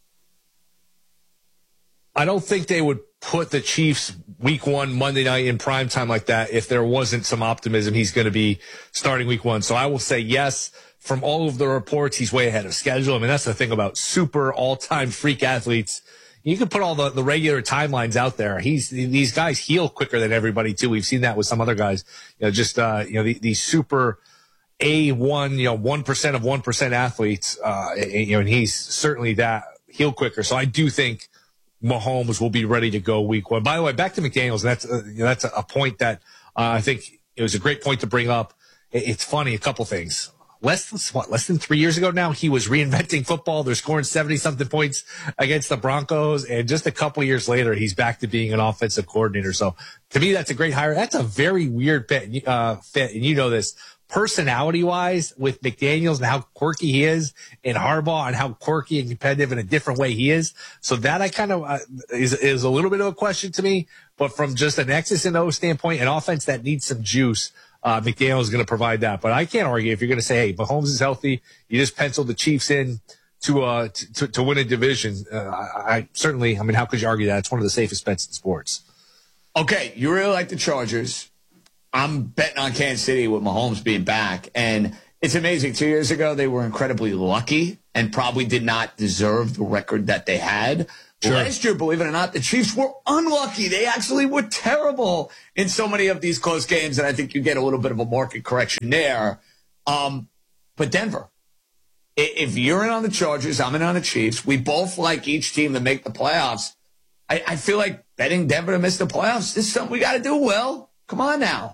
Speaker 3: I don't think they would put the Chiefs week one Monday night in prime time like that if there wasn't some optimism he's going to be starting week one. So I will say yes. From all of the reports, he's way ahead of schedule. I mean, that's the thing about super all-time freak athletes. You can put all the, the regular timelines out there. He's these guys heal quicker than everybody too. We've seen that with some other guys. You know, just uh, you know the, these super A one, you know, one percent of one percent athletes. Uh, you know, and he's certainly that heal quicker. So I do think Mahomes will be ready to go week one. By the way, back to McDaniels. That's uh, you know, that's a, a point that uh, I think it was a great point to bring up. It, it's funny, a couple things. Less than what? Less than three years ago now, he was reinventing football. They're scoring seventy something points against the Broncos, and just a couple years later, he's back to being an offensive coordinator. So, to me, that's a great hire. That's a very weird fit, uh, fit, and you know this. Personality-wise, with McDaniels and how quirky he is, and Harbaugh and how quirky and competitive in a different way he is, so that I kind of uh, is is a little bit of a question to me. But from just an X's and O standpoint, an offense that needs some juice. Uh, McDaniel is going to provide that, but I can't argue if you're going to say, "Hey, Mahomes is healthy." You just penciled the Chiefs in to uh to, to win a division. Uh, I, I certainly, I mean, how could you argue that? It's one of the safest bets in sports.
Speaker 2: Okay, you really like the Chargers. I'm betting on Kansas City with Mahomes being back, and It's amazing. Two years ago, they were incredibly lucky and probably did not deserve the record that they had. Sure. Last year, believe it or not, the Chiefs were unlucky. They actually were terrible in so many of these close games, and I think you get a little bit of a market correction there. Um, but Denver, if you're in on the Chargers, I'm in on the Chiefs. We both like each team to make the playoffs. I, I feel like betting Denver to miss the playoffs, this is something we got to do well. Come on now.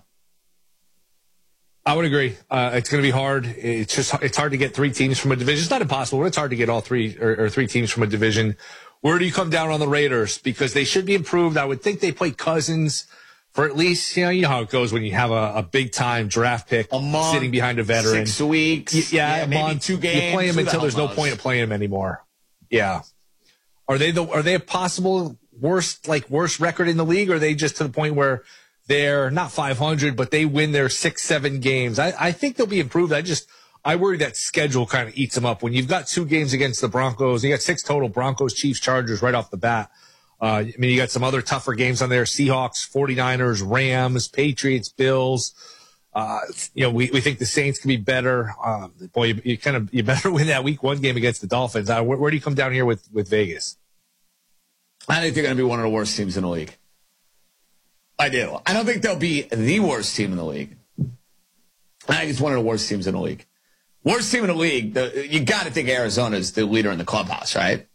Speaker 3: I would agree. Uh, it's going to be hard. It's just it's hard to get three teams from a division. It's not impossible, but it's hard to get all three or, or three teams from a division. Where do you come down on the Raiders? Because they should be improved. I would think they play Cousins for at least, you know, you know how it goes when you have a, a big-time draft pick
Speaker 2: a month,
Speaker 3: sitting behind a veteran.
Speaker 2: Six weeks.
Speaker 3: Y- yeah,
Speaker 2: yeah
Speaker 3: a
Speaker 2: maybe
Speaker 3: month.
Speaker 2: two games.
Speaker 3: You play him until there's no
Speaker 2: knows?
Speaker 3: point of playing him anymore. Yeah. Are they the? Are they a possible worst, like, worst record in the league? Or are they just to the point where they're not five hundred, but they win their six, seven games? I, I think they'll be improved. I just, I worry that schedule kind of eats them up. When you've got two games against the Broncos, you got six total, Broncos, Chiefs, Chargers right off the bat. Uh, I mean, you got some other tougher games on there, Seahawks, forty-niners, Rams, Patriots, Bills. Uh, you know, we, we think the Saints can be better. Um, boy, you, you kind of, you better win that week one game against the Dolphins. Uh, where, where do you come down here with, with Vegas?
Speaker 2: I think they're going to be one of the worst teams in the league. I do. I don't think they'll be the worst team in the league. I think it's one of the worst teams in the league. Worst team in the league, the, you got to think Arizona's the leader in the clubhouse, right?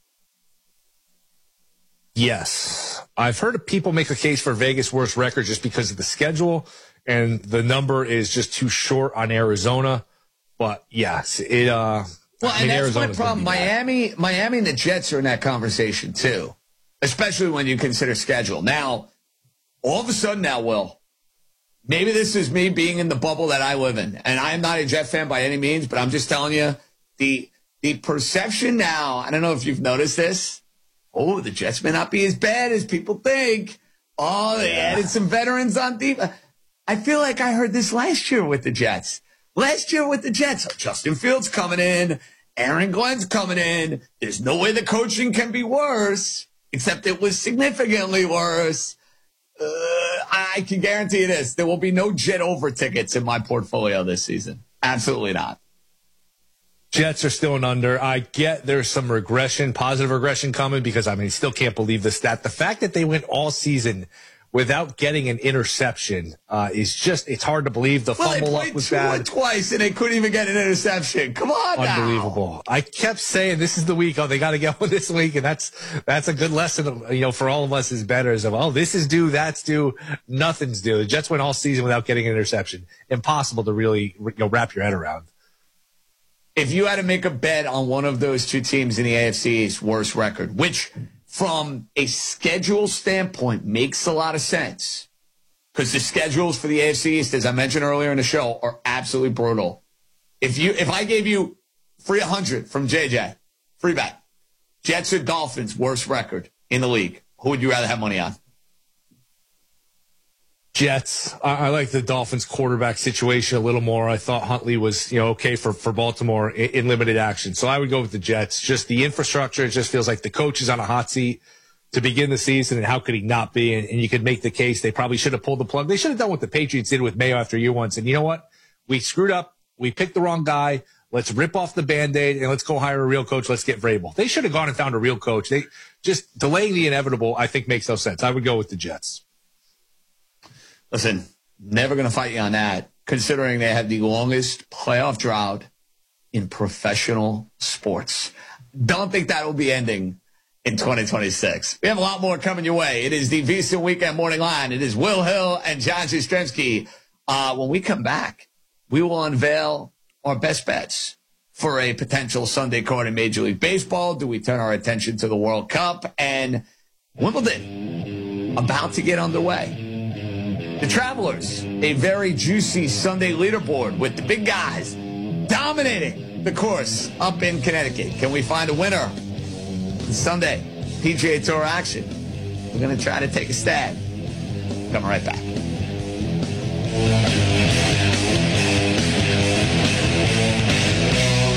Speaker 3: Yes. I've heard people make a case for Vegas' worst record just because of the schedule, and the number is just too short on Arizona. But, yes, it uh
Speaker 2: Well,
Speaker 3: I mean,
Speaker 2: and that's
Speaker 3: Arizona's
Speaker 2: my problem.
Speaker 3: gonna be bad.
Speaker 2: Miami, Miami and the Jets are in that conversation, too, especially when you consider schedule. Now, all of a sudden now, Will, maybe this is me being in the bubble that I live in, and I am not a Jet fan by any means, but I'm just telling you, the the perception now, I don't know if you've noticed this, oh, the Jets may not be as bad as people think. Oh, they
Speaker 3: Yeah.
Speaker 2: added some veterans on deep. I feel like I heard this last year with the Jets. Last year with the Jets, Justin Fields coming in, Aaron Glenn's coming in. There's no way the coaching can be worse, except it was significantly worse. Uh, I can guarantee you this. There will be no Jet over tickets in my portfolio this season. Absolutely not.
Speaker 3: Jets are still an under. I get there's some regression, positive regression coming because, I mean, still can't believe the stat. The fact that they went all season without getting an interception uh, is just, it's hard to believe. The
Speaker 2: Well,
Speaker 3: fumble
Speaker 2: they
Speaker 3: up
Speaker 2: played
Speaker 3: was
Speaker 2: two
Speaker 3: bad.
Speaker 2: or twice, and they couldn't even get an interception. Come on now.
Speaker 3: Unbelievable. I kept saying this is the week. Oh, they got to get one this week. And that's, that's a good lesson, you know, for all of us as bettors of, oh, this is due, that's due, nothing's due. The Jets went all season without getting an interception. Impossible to really, you know, wrap your head around.
Speaker 2: If you had to make a bet on one of those two teams in the A F C East worst record, which from a schedule standpoint makes a lot of sense, because the schedules for the A F C East, as I mentioned earlier in the show, are absolutely brutal. If you, if I gave you free one hundred from J J, free bet, Jets or Dolphins worst record in the league, who would you rather have money on?
Speaker 3: Jets. I, I like the Dolphins quarterback situation a little more. I thought Huntley was, you know, okay for, for Baltimore in, in limited action. So I would go with the Jets. Just the infrastructure, it just feels like the coach is on a hot seat to begin the season, and how could he not be? And, and you could make the case they probably should have pulled the plug. They should have done what the Patriots did with Mayo after year one. And you know what? We screwed up. We picked the wrong guy. Let's rip off the Band-Aid and let's go hire a real coach. Let's get Vrabel. They should have gone and found a real coach. They just delaying the inevitable, I think, makes no sense. I would go with the Jets.
Speaker 2: Listen, never going to fight you on that, considering they have the longest playoff drought in professional sports. Don't think that will be ending in twenty twenty-six. We have a lot more coming your way. It is the VSiN Weekend Morning Line. It is Will Hill and John Jastrzemski. Uh, when we come back, we will unveil our best bets for a potential Sunday card in Major League Baseball. Do we turn our attention to the World Cup and Wimbledon about to get underway? The Travelers, a very juicy Sunday leaderboard with the big guys dominating the course up in Connecticut. Can we find a winner? Sunday, P G A Tour action. We're going to try to take a stab. Coming right back.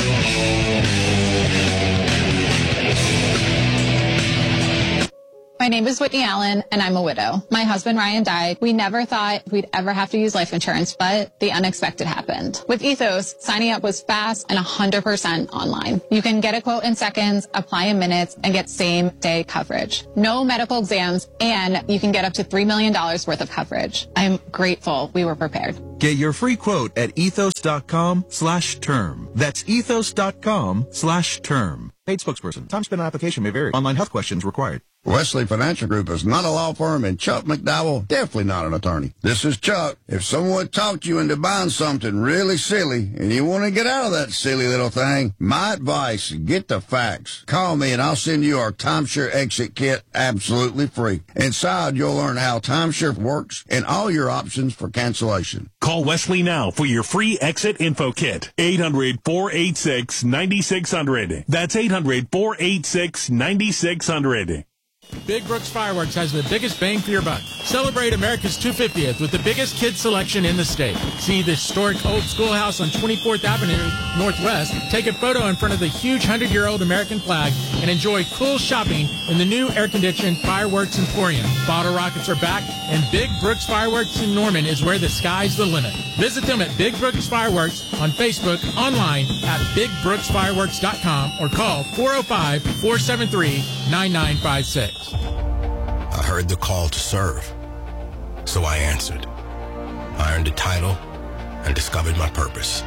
Speaker 4: My name is Whitney Allen, and I'm a widow. My husband, Ryan, died. We never thought we'd ever have to use life insurance, but the unexpected happened. With Ethos, signing up was fast and one hundred percent online. You can get a quote in seconds, apply in minutes, and get same-day coverage. No medical exams, and you can get up to three million dollars worth of coverage. I'm grateful we were prepared.
Speaker 5: Get your free quote at ethos.com slash term. That's ethos.com slash term. Paid spokesperson. Time spent on application may vary. Online health questions required.
Speaker 20: Wesley Financial Group is not a law firm, and Chuck McDowell definitely not an attorney. This is Chuck. If someone talked you into buying something really silly and you want to get out of that silly little thing, my advice, get the facts. Call me and I'll send you our timeshare exit kit absolutely free. Inside, you'll learn how timeshare works and all your options for cancellation.
Speaker 21: Call Wesley now for your free exit info kit. eight hundred, four eight six, nine six zero zero. That's eight hundred, four eight six, nine six zero zero.
Speaker 22: Big Brooks Fireworks has the biggest bang for your buck. Celebrate America's two hundred fiftieth with the biggest kids selection in the state. See the historic old schoolhouse on twenty-fourth Avenue Northwest, take a photo in front of the huge hundred-year-old American flag, and enjoy cool shopping in the new air-conditioned Fireworks Emporium. Bottle rockets are back, and Big Brooks Fireworks in Norman is where the sky's the limit. Visit them at Big Brooks Fireworks on Facebook, online at big brooks fireworks dot com, or call four oh five, four seven three, nine nine five six.
Speaker 23: I heard the call to serve, so I answered. I earned a title and discovered my purpose.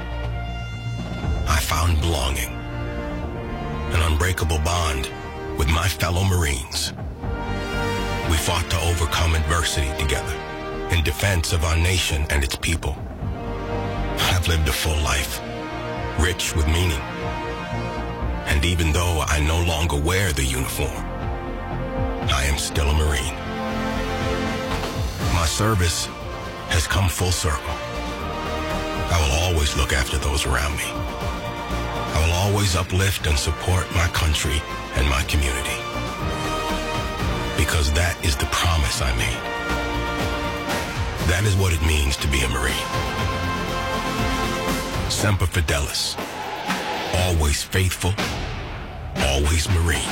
Speaker 23: I found belonging, an unbreakable bond with my fellow Marines. We fought to overcome adversity together in defense of our nation and its people. I've lived a full life, rich with meaning. And even though I no longer wear the uniform, I am still a Marine. My service has come full circle. I will always look after those around me. I will always uplift and support my country and my community. Because that is the promise I made. That is what it means to be a Marine. Semper Fidelis. Always faithful. Always Marine.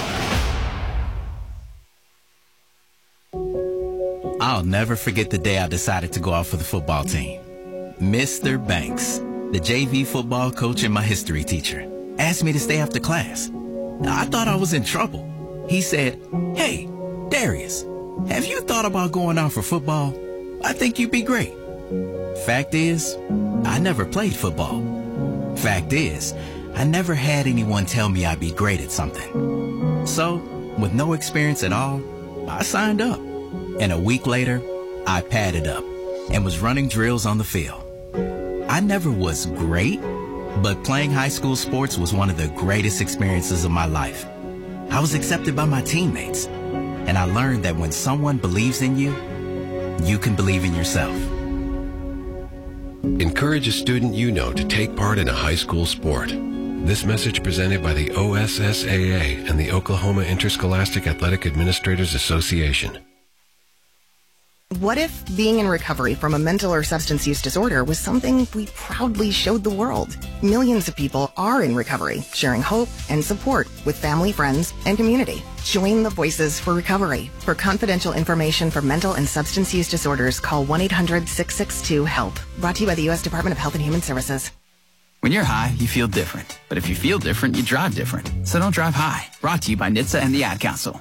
Speaker 24: I'll never forget the day I decided to go out for the football team. Mister Banks, the J V football coach and my history teacher, asked me to stay after class. I thought I was in trouble. He said, "Hey, Darius, have you thought about going out for football? I think you'd be great." Fact is, I never played football. Fact is, I never had anyone tell me I'd be great at something. So, with no experience at all, I signed up. And a week later, I padded up and was running drills on the field. I never was great, but playing high school sports was one of the greatest experiences of my life. I was accepted by my teammates, and I learned that when someone believes in you, you can believe in yourself.
Speaker 25: Encourage a student you know to take part in a high school sport. This message presented by the O S S A A and the Oklahoma Interscholastic Athletic Administrators Association.
Speaker 26: What if being in recovery from a mental or substance use disorder was something we proudly showed the world? Millions of people are in recovery, sharing hope and support with family, friends, and community. Join the Voices for Recovery. For confidential information for mental and substance use disorders, call one eight hundred, six six two, HELP. Brought to you by the U S Department of Health and Human Services.
Speaker 27: When you're high, you feel different. But if you feel different, you drive different. So don't drive high. Brought to you by N H T S A and the Ad Council.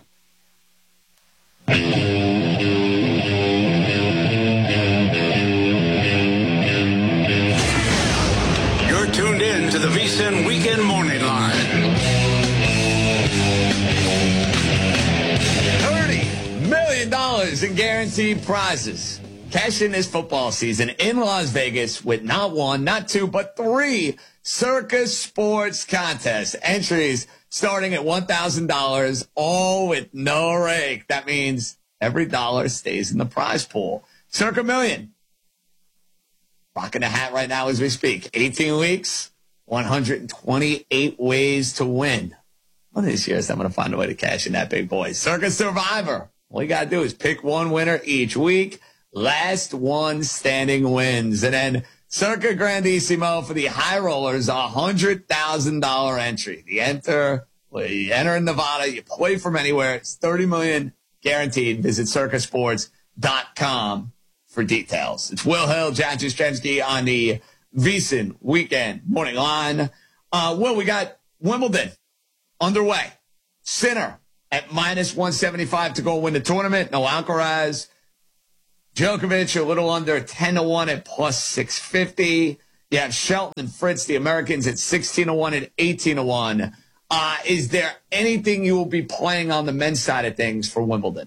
Speaker 19: Tuned in to the VSiN Weekend Morning Line.
Speaker 2: thirty million dollars in guaranteed prizes. Cash in this football season in Las Vegas with not one, not two, but three Circa Sports contests. Entries starting at one thousand dollars, all with no rake. That means every dollar stays in the prize pool. Circa Million. Rocking a hat right now as we speak. eighteen weeks, one hundred twenty-eight ways to win. One of these years, I'm going to find a way to cash in that big boy. Circa Survivor. All you got to do is pick one winner each week. Last one standing wins. And then Circa Grandissimo for the high rollers, a one hundred thousand dollars entry. The enter, well, you enter in Nevada, you play from anywhere. It's thirty million dollars guaranteed. Visit circa sports dot com for details. It's Will Hill, John Jastrzemski on the VSiN Weekend Morning Line. Uh, Will, we got Wimbledon underway. Sinner at minus one seventy-five to go win the tournament. No Alcaraz. Djokovic a little under ten to one at plus six fifty. You have Shelton and Fritz, the Americans, at sixteen to one and eighteen to one. Uh, is there anything you will be playing on the men's side of things for Wimbledon?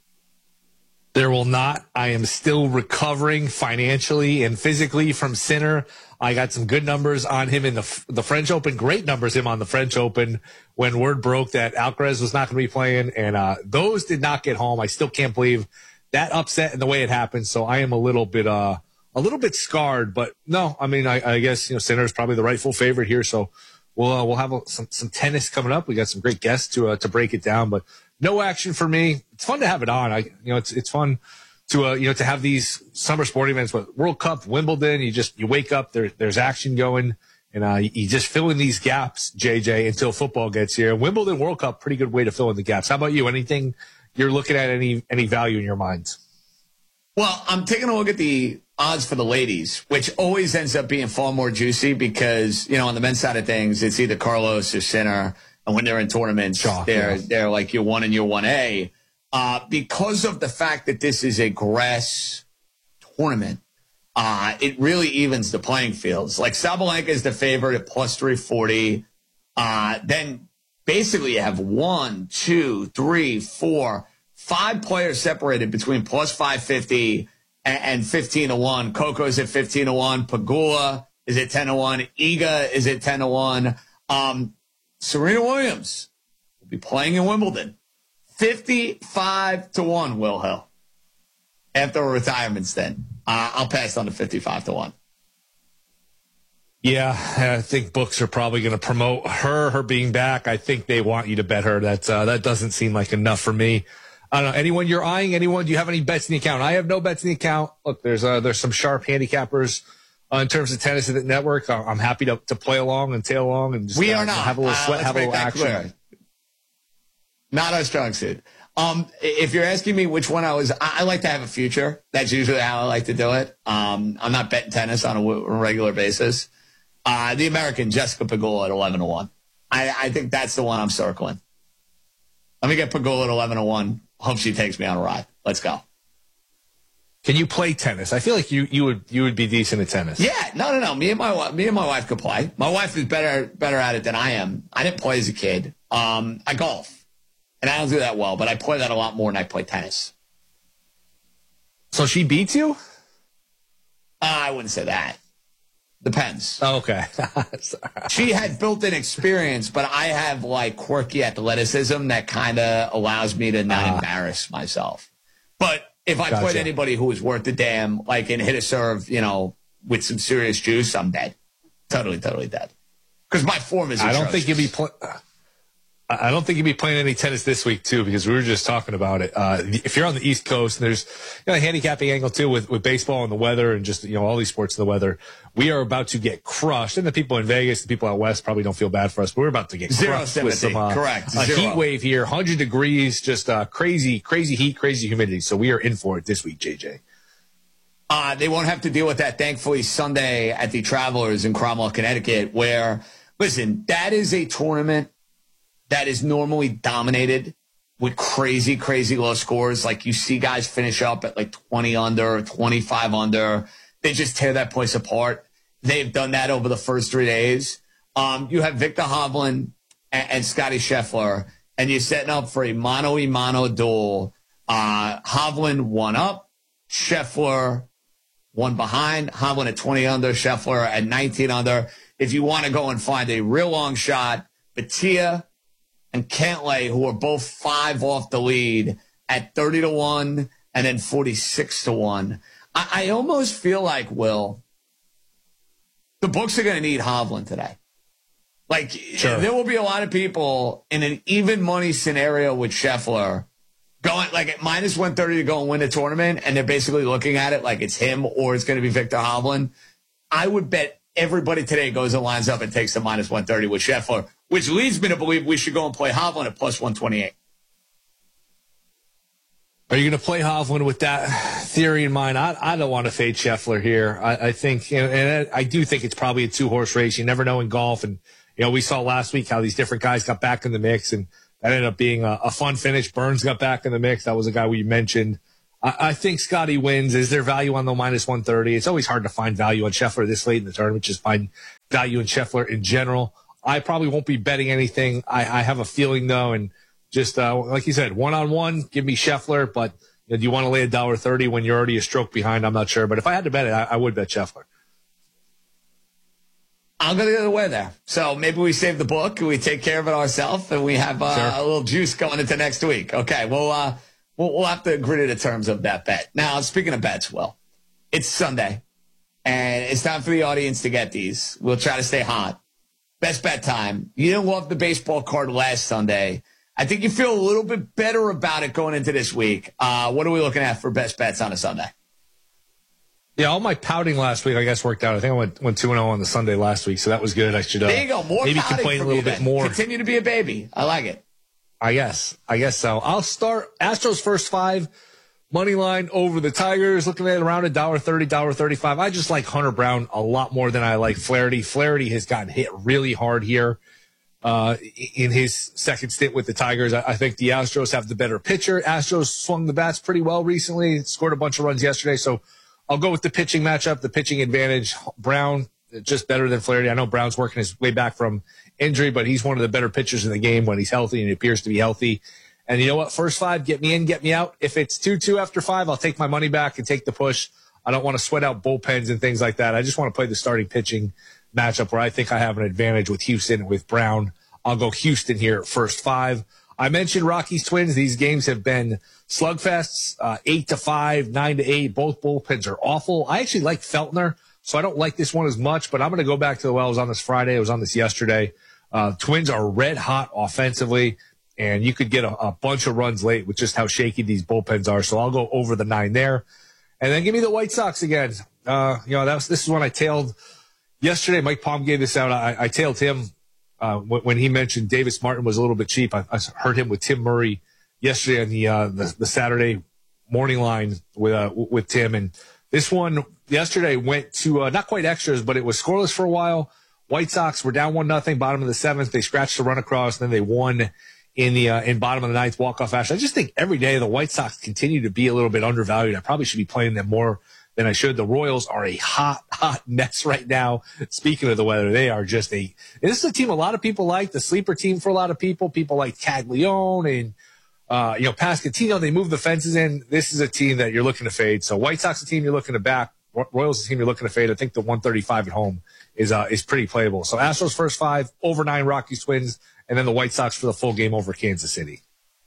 Speaker 3: There will not. I am still recovering financially and physically from Sinner. I got some good numbers on him in the the French Open, great numbers him on the French Open when word broke that Alcaraz was not going to be playing, and uh, those did not get home. I still can't believe that upset and the way it happened. So I am a little bit uh a little bit scarred, but no, I mean I, I guess you know Sinner is probably the rightful favorite here. So we'll uh, we'll have a, some some tennis coming up. We got some great guests to uh, to break it down, but no action for me. It's fun to have it on. I you know it's it's fun to uh, you know to have these summer sporting events, but World Cup, Wimbledon, you just you wake up there there's action going, and uh, you, you just fill in these gaps, J J, until football gets here. Wimbledon World Cup, pretty good way to fill in the gaps. How about you? Anything you're looking at, any any value in your minds?
Speaker 2: Well, I'm taking a look at the odds for the ladies, which always ends up being far more juicy because, you know, on the men's side of things, it's either Carlos or Sinner. And when they're in tournaments, Shock, they're, yeah. they're like your one and your one A. Uh, because of the fact that this is a grass tournament, uh, it really evens the playing fields. Like Sabalenka is the favorite at plus three forty. Uh, then basically you have one, two, three, four, five players separated between plus five fifty and, and fifteen to one. Coco's at fifteen to one. Pagula is at ten to one. Iga is at ten to one. Um, Serena Williams will be playing in Wimbledon. fifty-five to one, Will Hill. After a retirement stint. Uh, I'll pass on to fifty-five to one.
Speaker 3: Yeah, I think books are probably going to promote her, her being back. I think they want you to bet her. That's, uh, that doesn't seem like enough for me. I don't know. Anyone you're eyeing? Anyone? Do you have any bets in the account? I have no bets in the account. Look, there's uh, there's some sharp handicappers uh, in terms of tennis at the network. I'm happy to, to play along and tail along and just
Speaker 2: we
Speaker 3: uh,
Speaker 2: are not.
Speaker 3: have a little sweat, uh, have a little action. Clear.
Speaker 2: Not our strong suit. Um, if you're asking me which one I was, I, I like to have a future. That's usually how I like to do it. Um, I'm not betting tennis on a, w- a regular basis. Uh, the American Jessica Pegula at eleven to one. I, I think that's the one I'm circling. Let me get Pegula at eleven to one. Hope she takes me on a ride. Let's go.
Speaker 3: Can you play tennis? I feel like you, you would you would be decent at tennis.
Speaker 2: Yeah, no, no, no. Me and my me and my wife could play. My wife is better better at it than I am. I didn't play as a kid. Um, I golf, and I don't do that well, but I play that a lot more than I play tennis.
Speaker 3: So she beats you?
Speaker 2: Uh, I wouldn't say that. Depends.
Speaker 3: Oh, okay.
Speaker 2: She had built-in experience, but I have like quirky athleticism that kind of allows me to not uh, embarrass myself. But if I gotcha. played anybody who was worth a damn, like and hit a serve, you know, with some serious juice, I'm dead. Totally, totally dead. Because my form is atrocious.
Speaker 3: I don't think you'll be playing. I don't think you'll be playing any tennis this week, too, because we were just talking about it. Uh, if you're on the East Coast, and there's you know, a handicapping angle, too, with, with baseball and the weather and just, you know, all these sports and the weather. We are about to get crushed. And the people in Vegas, the people out west probably don't feel bad for us, but we're about to get
Speaker 2: Zero
Speaker 3: crushed
Speaker 2: sympathy.
Speaker 3: with some uh,
Speaker 2: Correct.
Speaker 3: a
Speaker 2: Zero.
Speaker 3: heat wave here, one hundred degrees, just uh, crazy, crazy heat, crazy humidity. So we are in for it this week, J J.
Speaker 2: Uh, they won't have to deal with that, thankfully, Sunday at the Travelers in Cromwell, Connecticut, where, listen, that is a tournament that is normally dominated with crazy, crazy low scores. Like you see guys finish up at like twenty under, twenty-five under. They just tear that place apart. They've done that over the first three days. Um, you have Victor Hovland and, and Scotty Scheffler, and you're setting up for a mano-a-mano duel. Uh, Hovland one up, Scheffler one behind. Hovland at twenty under, Scheffler at nineteen under. If you want to go and find a real long shot, Batia and Cantlay, who are both five off the lead at thirty to one and then forty-six to one. I, I almost feel like, Will, the books are going to need Hovland today. Like, sure. There will be a lot of people in an even money scenario with Scheffler going like at minus one thirty to go and win the tournament, and they're basically looking at it like it's him or it's going to be Victor Hovland. I would bet everybody today goes and lines up and takes the minus one thirty with Scheffler, which leads me to believe we should go and play Hovland at plus one twenty-eight.
Speaker 3: Are you going to play Hovland with that theory in mind? I, I don't want to fade Scheffler here. I, I think, you know, and I, I do think it's probably a two-horse race. You never know in golf. And, you know, we saw last week how these different guys got back in the mix, and that ended up being a, a fun finish. Burns got back in the mix. That was a guy we mentioned. I, I think Scotty wins. Is there value on the minus one thirty? It's always hard to find value on Scheffler this late in the tournament, just find value in Scheffler in general. I probably won't be betting anything. I, I have a feeling, though, and just uh, like you said, one-on-one, give me Scheffler, but you know, do you want to lay a dollar thirty when you're already a stroke behind? I'm not sure. But if I had to bet it, I, I would bet Scheffler.
Speaker 2: I'm going to go the other way there. So maybe we save the book and we take care of it ourselves, and we have uh,
Speaker 3: sure.
Speaker 2: a little juice going into next week. Okay, well, uh, we'll, we'll have to agree to the terms of that bet. Now, speaking of bets, Will, it's Sunday, and it's time for the audience to get these. We'll try to stay hot. Best bet time. You didn't love the baseball card last Sunday. I think you feel a little bit better about it going into this week. Uh, what are we looking at for best bets on a Sunday?
Speaker 3: Yeah, all my pouting last week, I guess, worked out. I think I went, went two and oh on the Sunday last week, so that was good. I should uh,
Speaker 2: there you go. More
Speaker 3: maybe complain a little bit
Speaker 2: then.
Speaker 3: more.
Speaker 2: Continue to be a baby. I like it.
Speaker 3: I guess. I guess so. I'll start Astros first five. Money line over the Tigers, looking at around a dollar thirty, dollar thirty-five. I just like Hunter Brown a lot more than I like Flaherty. Flaherty has gotten hit really hard here uh, in his second stint with the Tigers. I, I think the Astros have the better pitcher. Astros swung the bats pretty well recently, scored a bunch of runs yesterday. So I'll go with the pitching matchup, the pitching advantage. Brown, just better than Flaherty. I know Brown's working his way back from injury, but he's one of the better pitchers in the game when he's healthy, and he appears to be healthy. And you know what? First five, get me in, get me out. If it's two two after five, I'll take my money back and take the push. I don't want to sweat out bullpens and things like that. I just want to play the starting pitching matchup where I think I have an advantage with Houston and with Brown. I'll go Houston here at first five. I mentioned Rockies Twins. These games have been slugfests, uh, eight to five, nine to eight. Both bullpens are awful. I actually like Feltner, so I don't like this one as much, but I'm going to go back to the well. I was on this Friday. I was on this yesterday. Uh, Twins are red hot offensively, and you could get a, a bunch of runs late with just how shaky these bullpens are. So I'll go over the nine there. And then give me the White Sox again. Uh, you know, that was, this is when I tailed yesterday. Mike Palm gave this out. I, I tailed him uh, when, when he mentioned Davis Martin was a little bit cheap. I, I heard him with Tim Murray yesterday on the, uh, the, the Saturday morning line with, uh, with Tim. And this one yesterday went to uh, not quite extras, but it was scoreless for a while. White Sox were down one nothing, bottom of the seventh. They scratched the run across, and then they won in the uh, in bottom of the ninth walk-off action. I just think every day the White Sox continue to be a little bit undervalued. I probably should be playing them more than I should. The Royals are a hot, hot mess right now. Speaking of the weather, they are just a – this is a team a lot of people like, the sleeper team for a lot of people. People like Caglione and, uh, you know, Pasquantino. They move the fences in. This is a team that you're looking to fade. So White Sox a team you're looking to back. Royals a team you're looking to fade. I think the one thirty-five at home is uh, is pretty playable. So Astros first five, over nine Rockies Twins, and then the White Sox for the full game over Kansas City.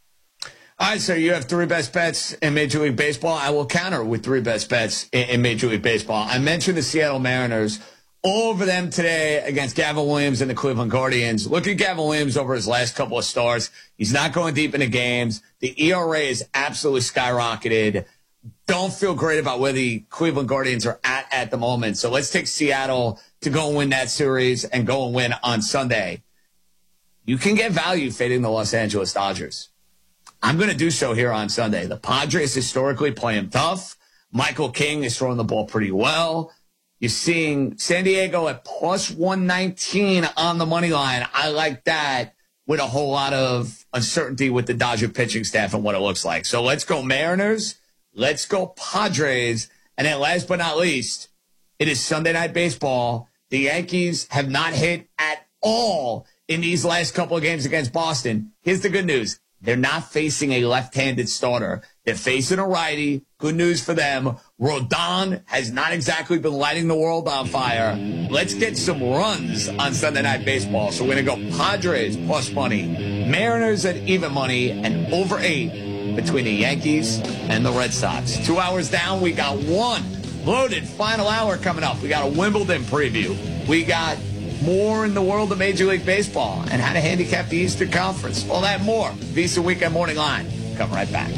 Speaker 2: All right, so you have three best bets in Major League Baseball. I will counter with three best bets in, in Major League Baseball. I mentioned the Seattle Mariners. All over them today against Gavin Williams and the Cleveland Guardians. Look at Gavin Williams over his last couple of starts. He's not going deep into games. The E R A is absolutely skyrocketed. Don't feel great about where the Cleveland Guardians are at at the moment. So let's take Seattle to go and win that series and go and win on Sunday. You can get value fading the Los Angeles Dodgers. I'm going to do so here on Sunday. The Padres historically play him tough. Michael King is throwing the ball pretty well. You're seeing San Diego at plus one nineteen on the money line. I like that with a whole lot of uncertainty with the Dodger pitching staff and what it looks like. So let's go Mariners. Let's go Padres. And then last but not least, it is Sunday Night Baseball. The Yankees have not hit at all in these last couple of games against Boston. Here's the good news. They're not facing a left-handed starter. They're facing a righty. Good news for them. Rodon has not exactly been lighting the world on fire. Let's get some runs on Sunday Night Baseball. So we're going to go Padres plus money, Mariners at even money, and over eight between the Yankees and the Red Sox. Two hours down, we got one loaded final hour coming up. We got a Wimbledon preview. We got more in the world of Major League Baseball and how to handicap the Eastern Conference. All that more. Visa Weekend Morning Line. Come right back.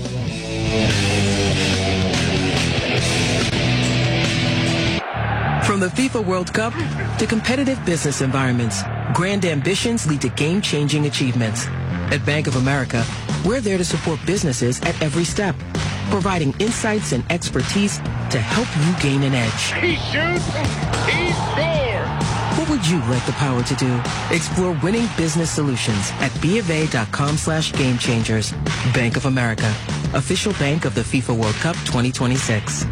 Speaker 1: From the FIFA World Cup to competitive business environments, grand ambitions lead to game-changing achievements. At Bank of America, we're there to support businesses at every step, providing insights and expertise to help you gain an edge.
Speaker 19: He shoots, he scores!
Speaker 1: What would you like the power to do? Explore winning business solutions at BofA.com slash game changers. Bank of America, official bank of the FIFA World Cup twenty twenty-six.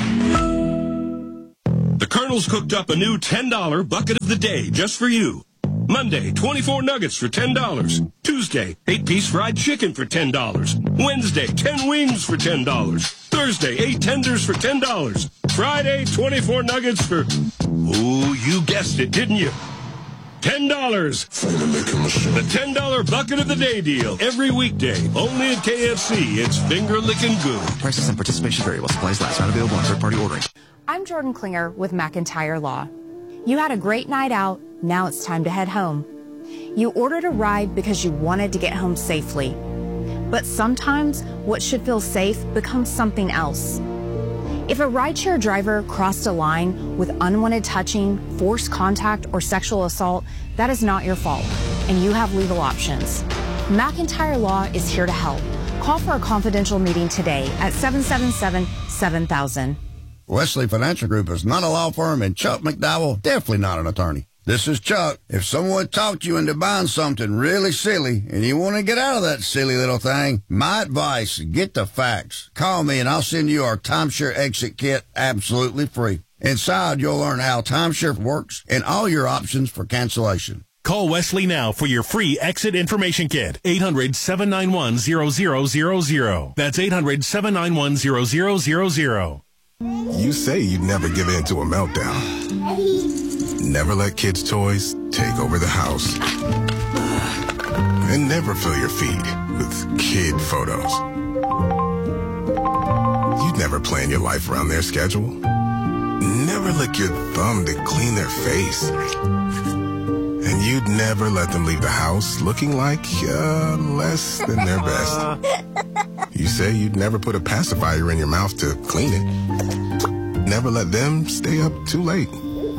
Speaker 13: The Colonel's cooked up a new ten dollar bucket of the day just for you. Monday, twenty-four nuggets for ten dollars. Tuesday, eight piece fried chicken for ten dollars. Wednesday, ten wings for ten dollars. Thursday, eight tenders for ten dollars. Friday, twenty-four nuggets for, ooh, you guessed it, didn't you? ten dollars. The ten dollar bucket of the day deal. Every weekday, only at K F C. It's finger licking good.
Speaker 6: Prices and participation vary while supplies last. Not available on third-party ordering.
Speaker 7: I'm Jordan Klinger with McIntyre Law. You had a great night out. Now it's time to head home. You ordered a ride because you wanted to get home safely. But sometimes what should feel safe becomes something else. If a rideshare driver crossed a line with unwanted touching, forced contact, or sexual assault, that is not your fault, and you have legal options. McIntyre Law is here to help. Call for a confidential meeting today at seven seven seven, seven thousand.
Speaker 20: Wesley Financial Group is not a law firm, and Chuck McDowell, definitely not an attorney. This is Chuck. If someone talked you into buying something really silly and you want to get out of that silly little thing, my advice, get the facts. Call me and I'll send you our timeshare exit kit absolutely free. Inside, you'll learn how timeshare works and all your options for cancellation.
Speaker 21: Call Wesley now for your free exit information kit. eight hundred, seven nine one, zero zero zero zero. That's eight hundred, seven nine one, zero zero zero zero.
Speaker 14: You say you'd never give in to a meltdown. Never let kids' toys take over the house. And never fill your feed with kid photos. You'd never plan your life around their schedule. Never lick your thumb to clean their face. And you'd never let them leave the house looking like uh, less than their best. You say you'd never put a pacifier in your mouth to clean it. Never let them stay up too late.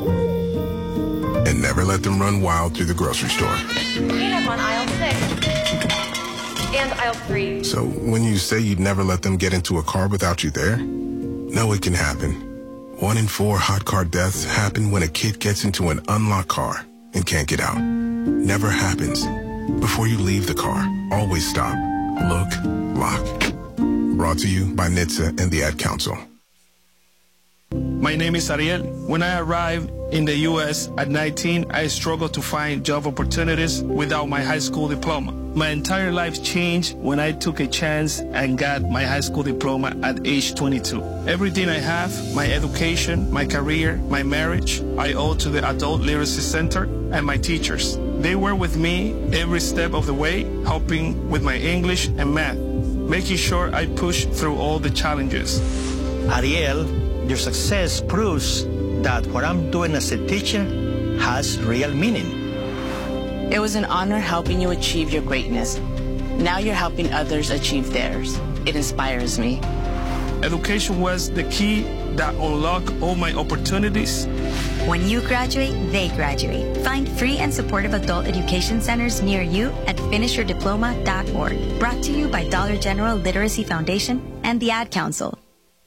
Speaker 14: And never let them run wild through the grocery store.
Speaker 8: Peanut on aisle six. And aisle three.
Speaker 14: So when you say you'd never let them get into a car without you there, no, it can happen. One in four hot car deaths happen when a kid gets into an unlocked car and can't get out. Never happens. Before you leave the car, always stop, look, lock. Brought to you by N H T S A and the Ad Council.
Speaker 9: My name is Ariel. When I arrived in the U S at nineteen, I struggled to find job opportunities without my high school diploma. My entire life changed when I took a chance and got my high school diploma at age twenty-two. Everything I have, my education, my career, my marriage, I owe to the Adult Literacy Center and my teachers. They were with me every step of the way, helping with my English and math, making sure I push through all the challenges.
Speaker 10: Ariel, your success proves that what I'm doing as a teacher has real meaning.
Speaker 11: It was an honor helping you achieve your greatness. Now you're helping others achieve theirs. It inspires me.
Speaker 9: Education was the key that unlocked all my opportunities.
Speaker 28: When you graduate, they graduate. Find free and supportive adult education centers near you at finish your diploma dot org. Brought to you by Dollar General Literacy Foundation and the Ad Council.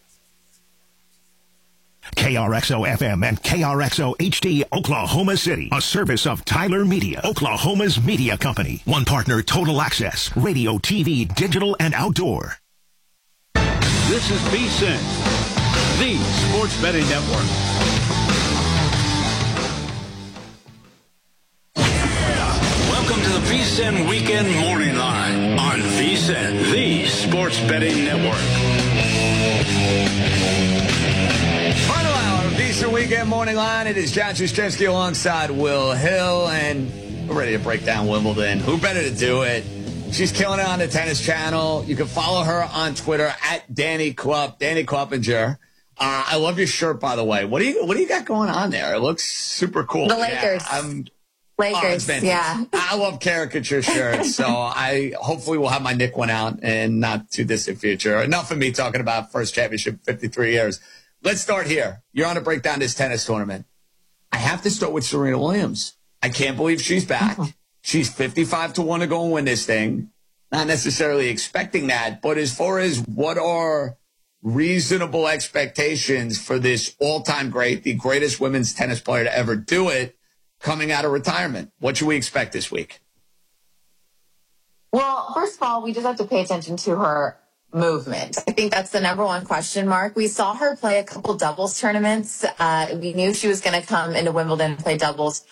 Speaker 29: K R X O F M and K R X O H D Oklahoma City, a service of Tyler Media, Oklahoma's media company. One partner, Total Access, radio, T V, digital, and outdoor.
Speaker 19: This is V S I N, the Sports Betting Network. Welcome to the V S I N Weekend Morning Line on V S I N, the Sports Betting Network.
Speaker 2: Final hour of V S I N Weekend Morning Line. It is John Jastrzemski alongside Will Hill, and we're ready to break down Wimbledon. Who better to do it? She's killing it on the Tennis Channel. You can follow her on Twitter at Danny Klupp, Danny Kluppinger. Uh, I love your shirt, by the way. What do you What do you got going on there? It looks super cool.
Speaker 30: The Lakers.
Speaker 2: Yeah, I'm,
Speaker 30: Lakers,
Speaker 2: oh,
Speaker 30: yeah.
Speaker 2: I love caricature shirts, so I hopefully will have my Nick one out in not too distant future. Enough of me talking about first championship, fifty-three years. Let's start here. You're on to break down this tennis tournament. I have to start with Serena Williams. I can't believe she's back. She's fifty-five to one to go and win this thing. Not necessarily expecting that, but as far as what are reasonable expectations for this all-time great, the greatest women's tennis player to ever do it, coming out of retirement, what should we expect this week?
Speaker 4: Well, first of all, we just have to pay attention to her movement. I think that's the number one question mark. We saw her play a couple doubles tournaments. Uh, we knew she was going to come into Wimbledon and play doubles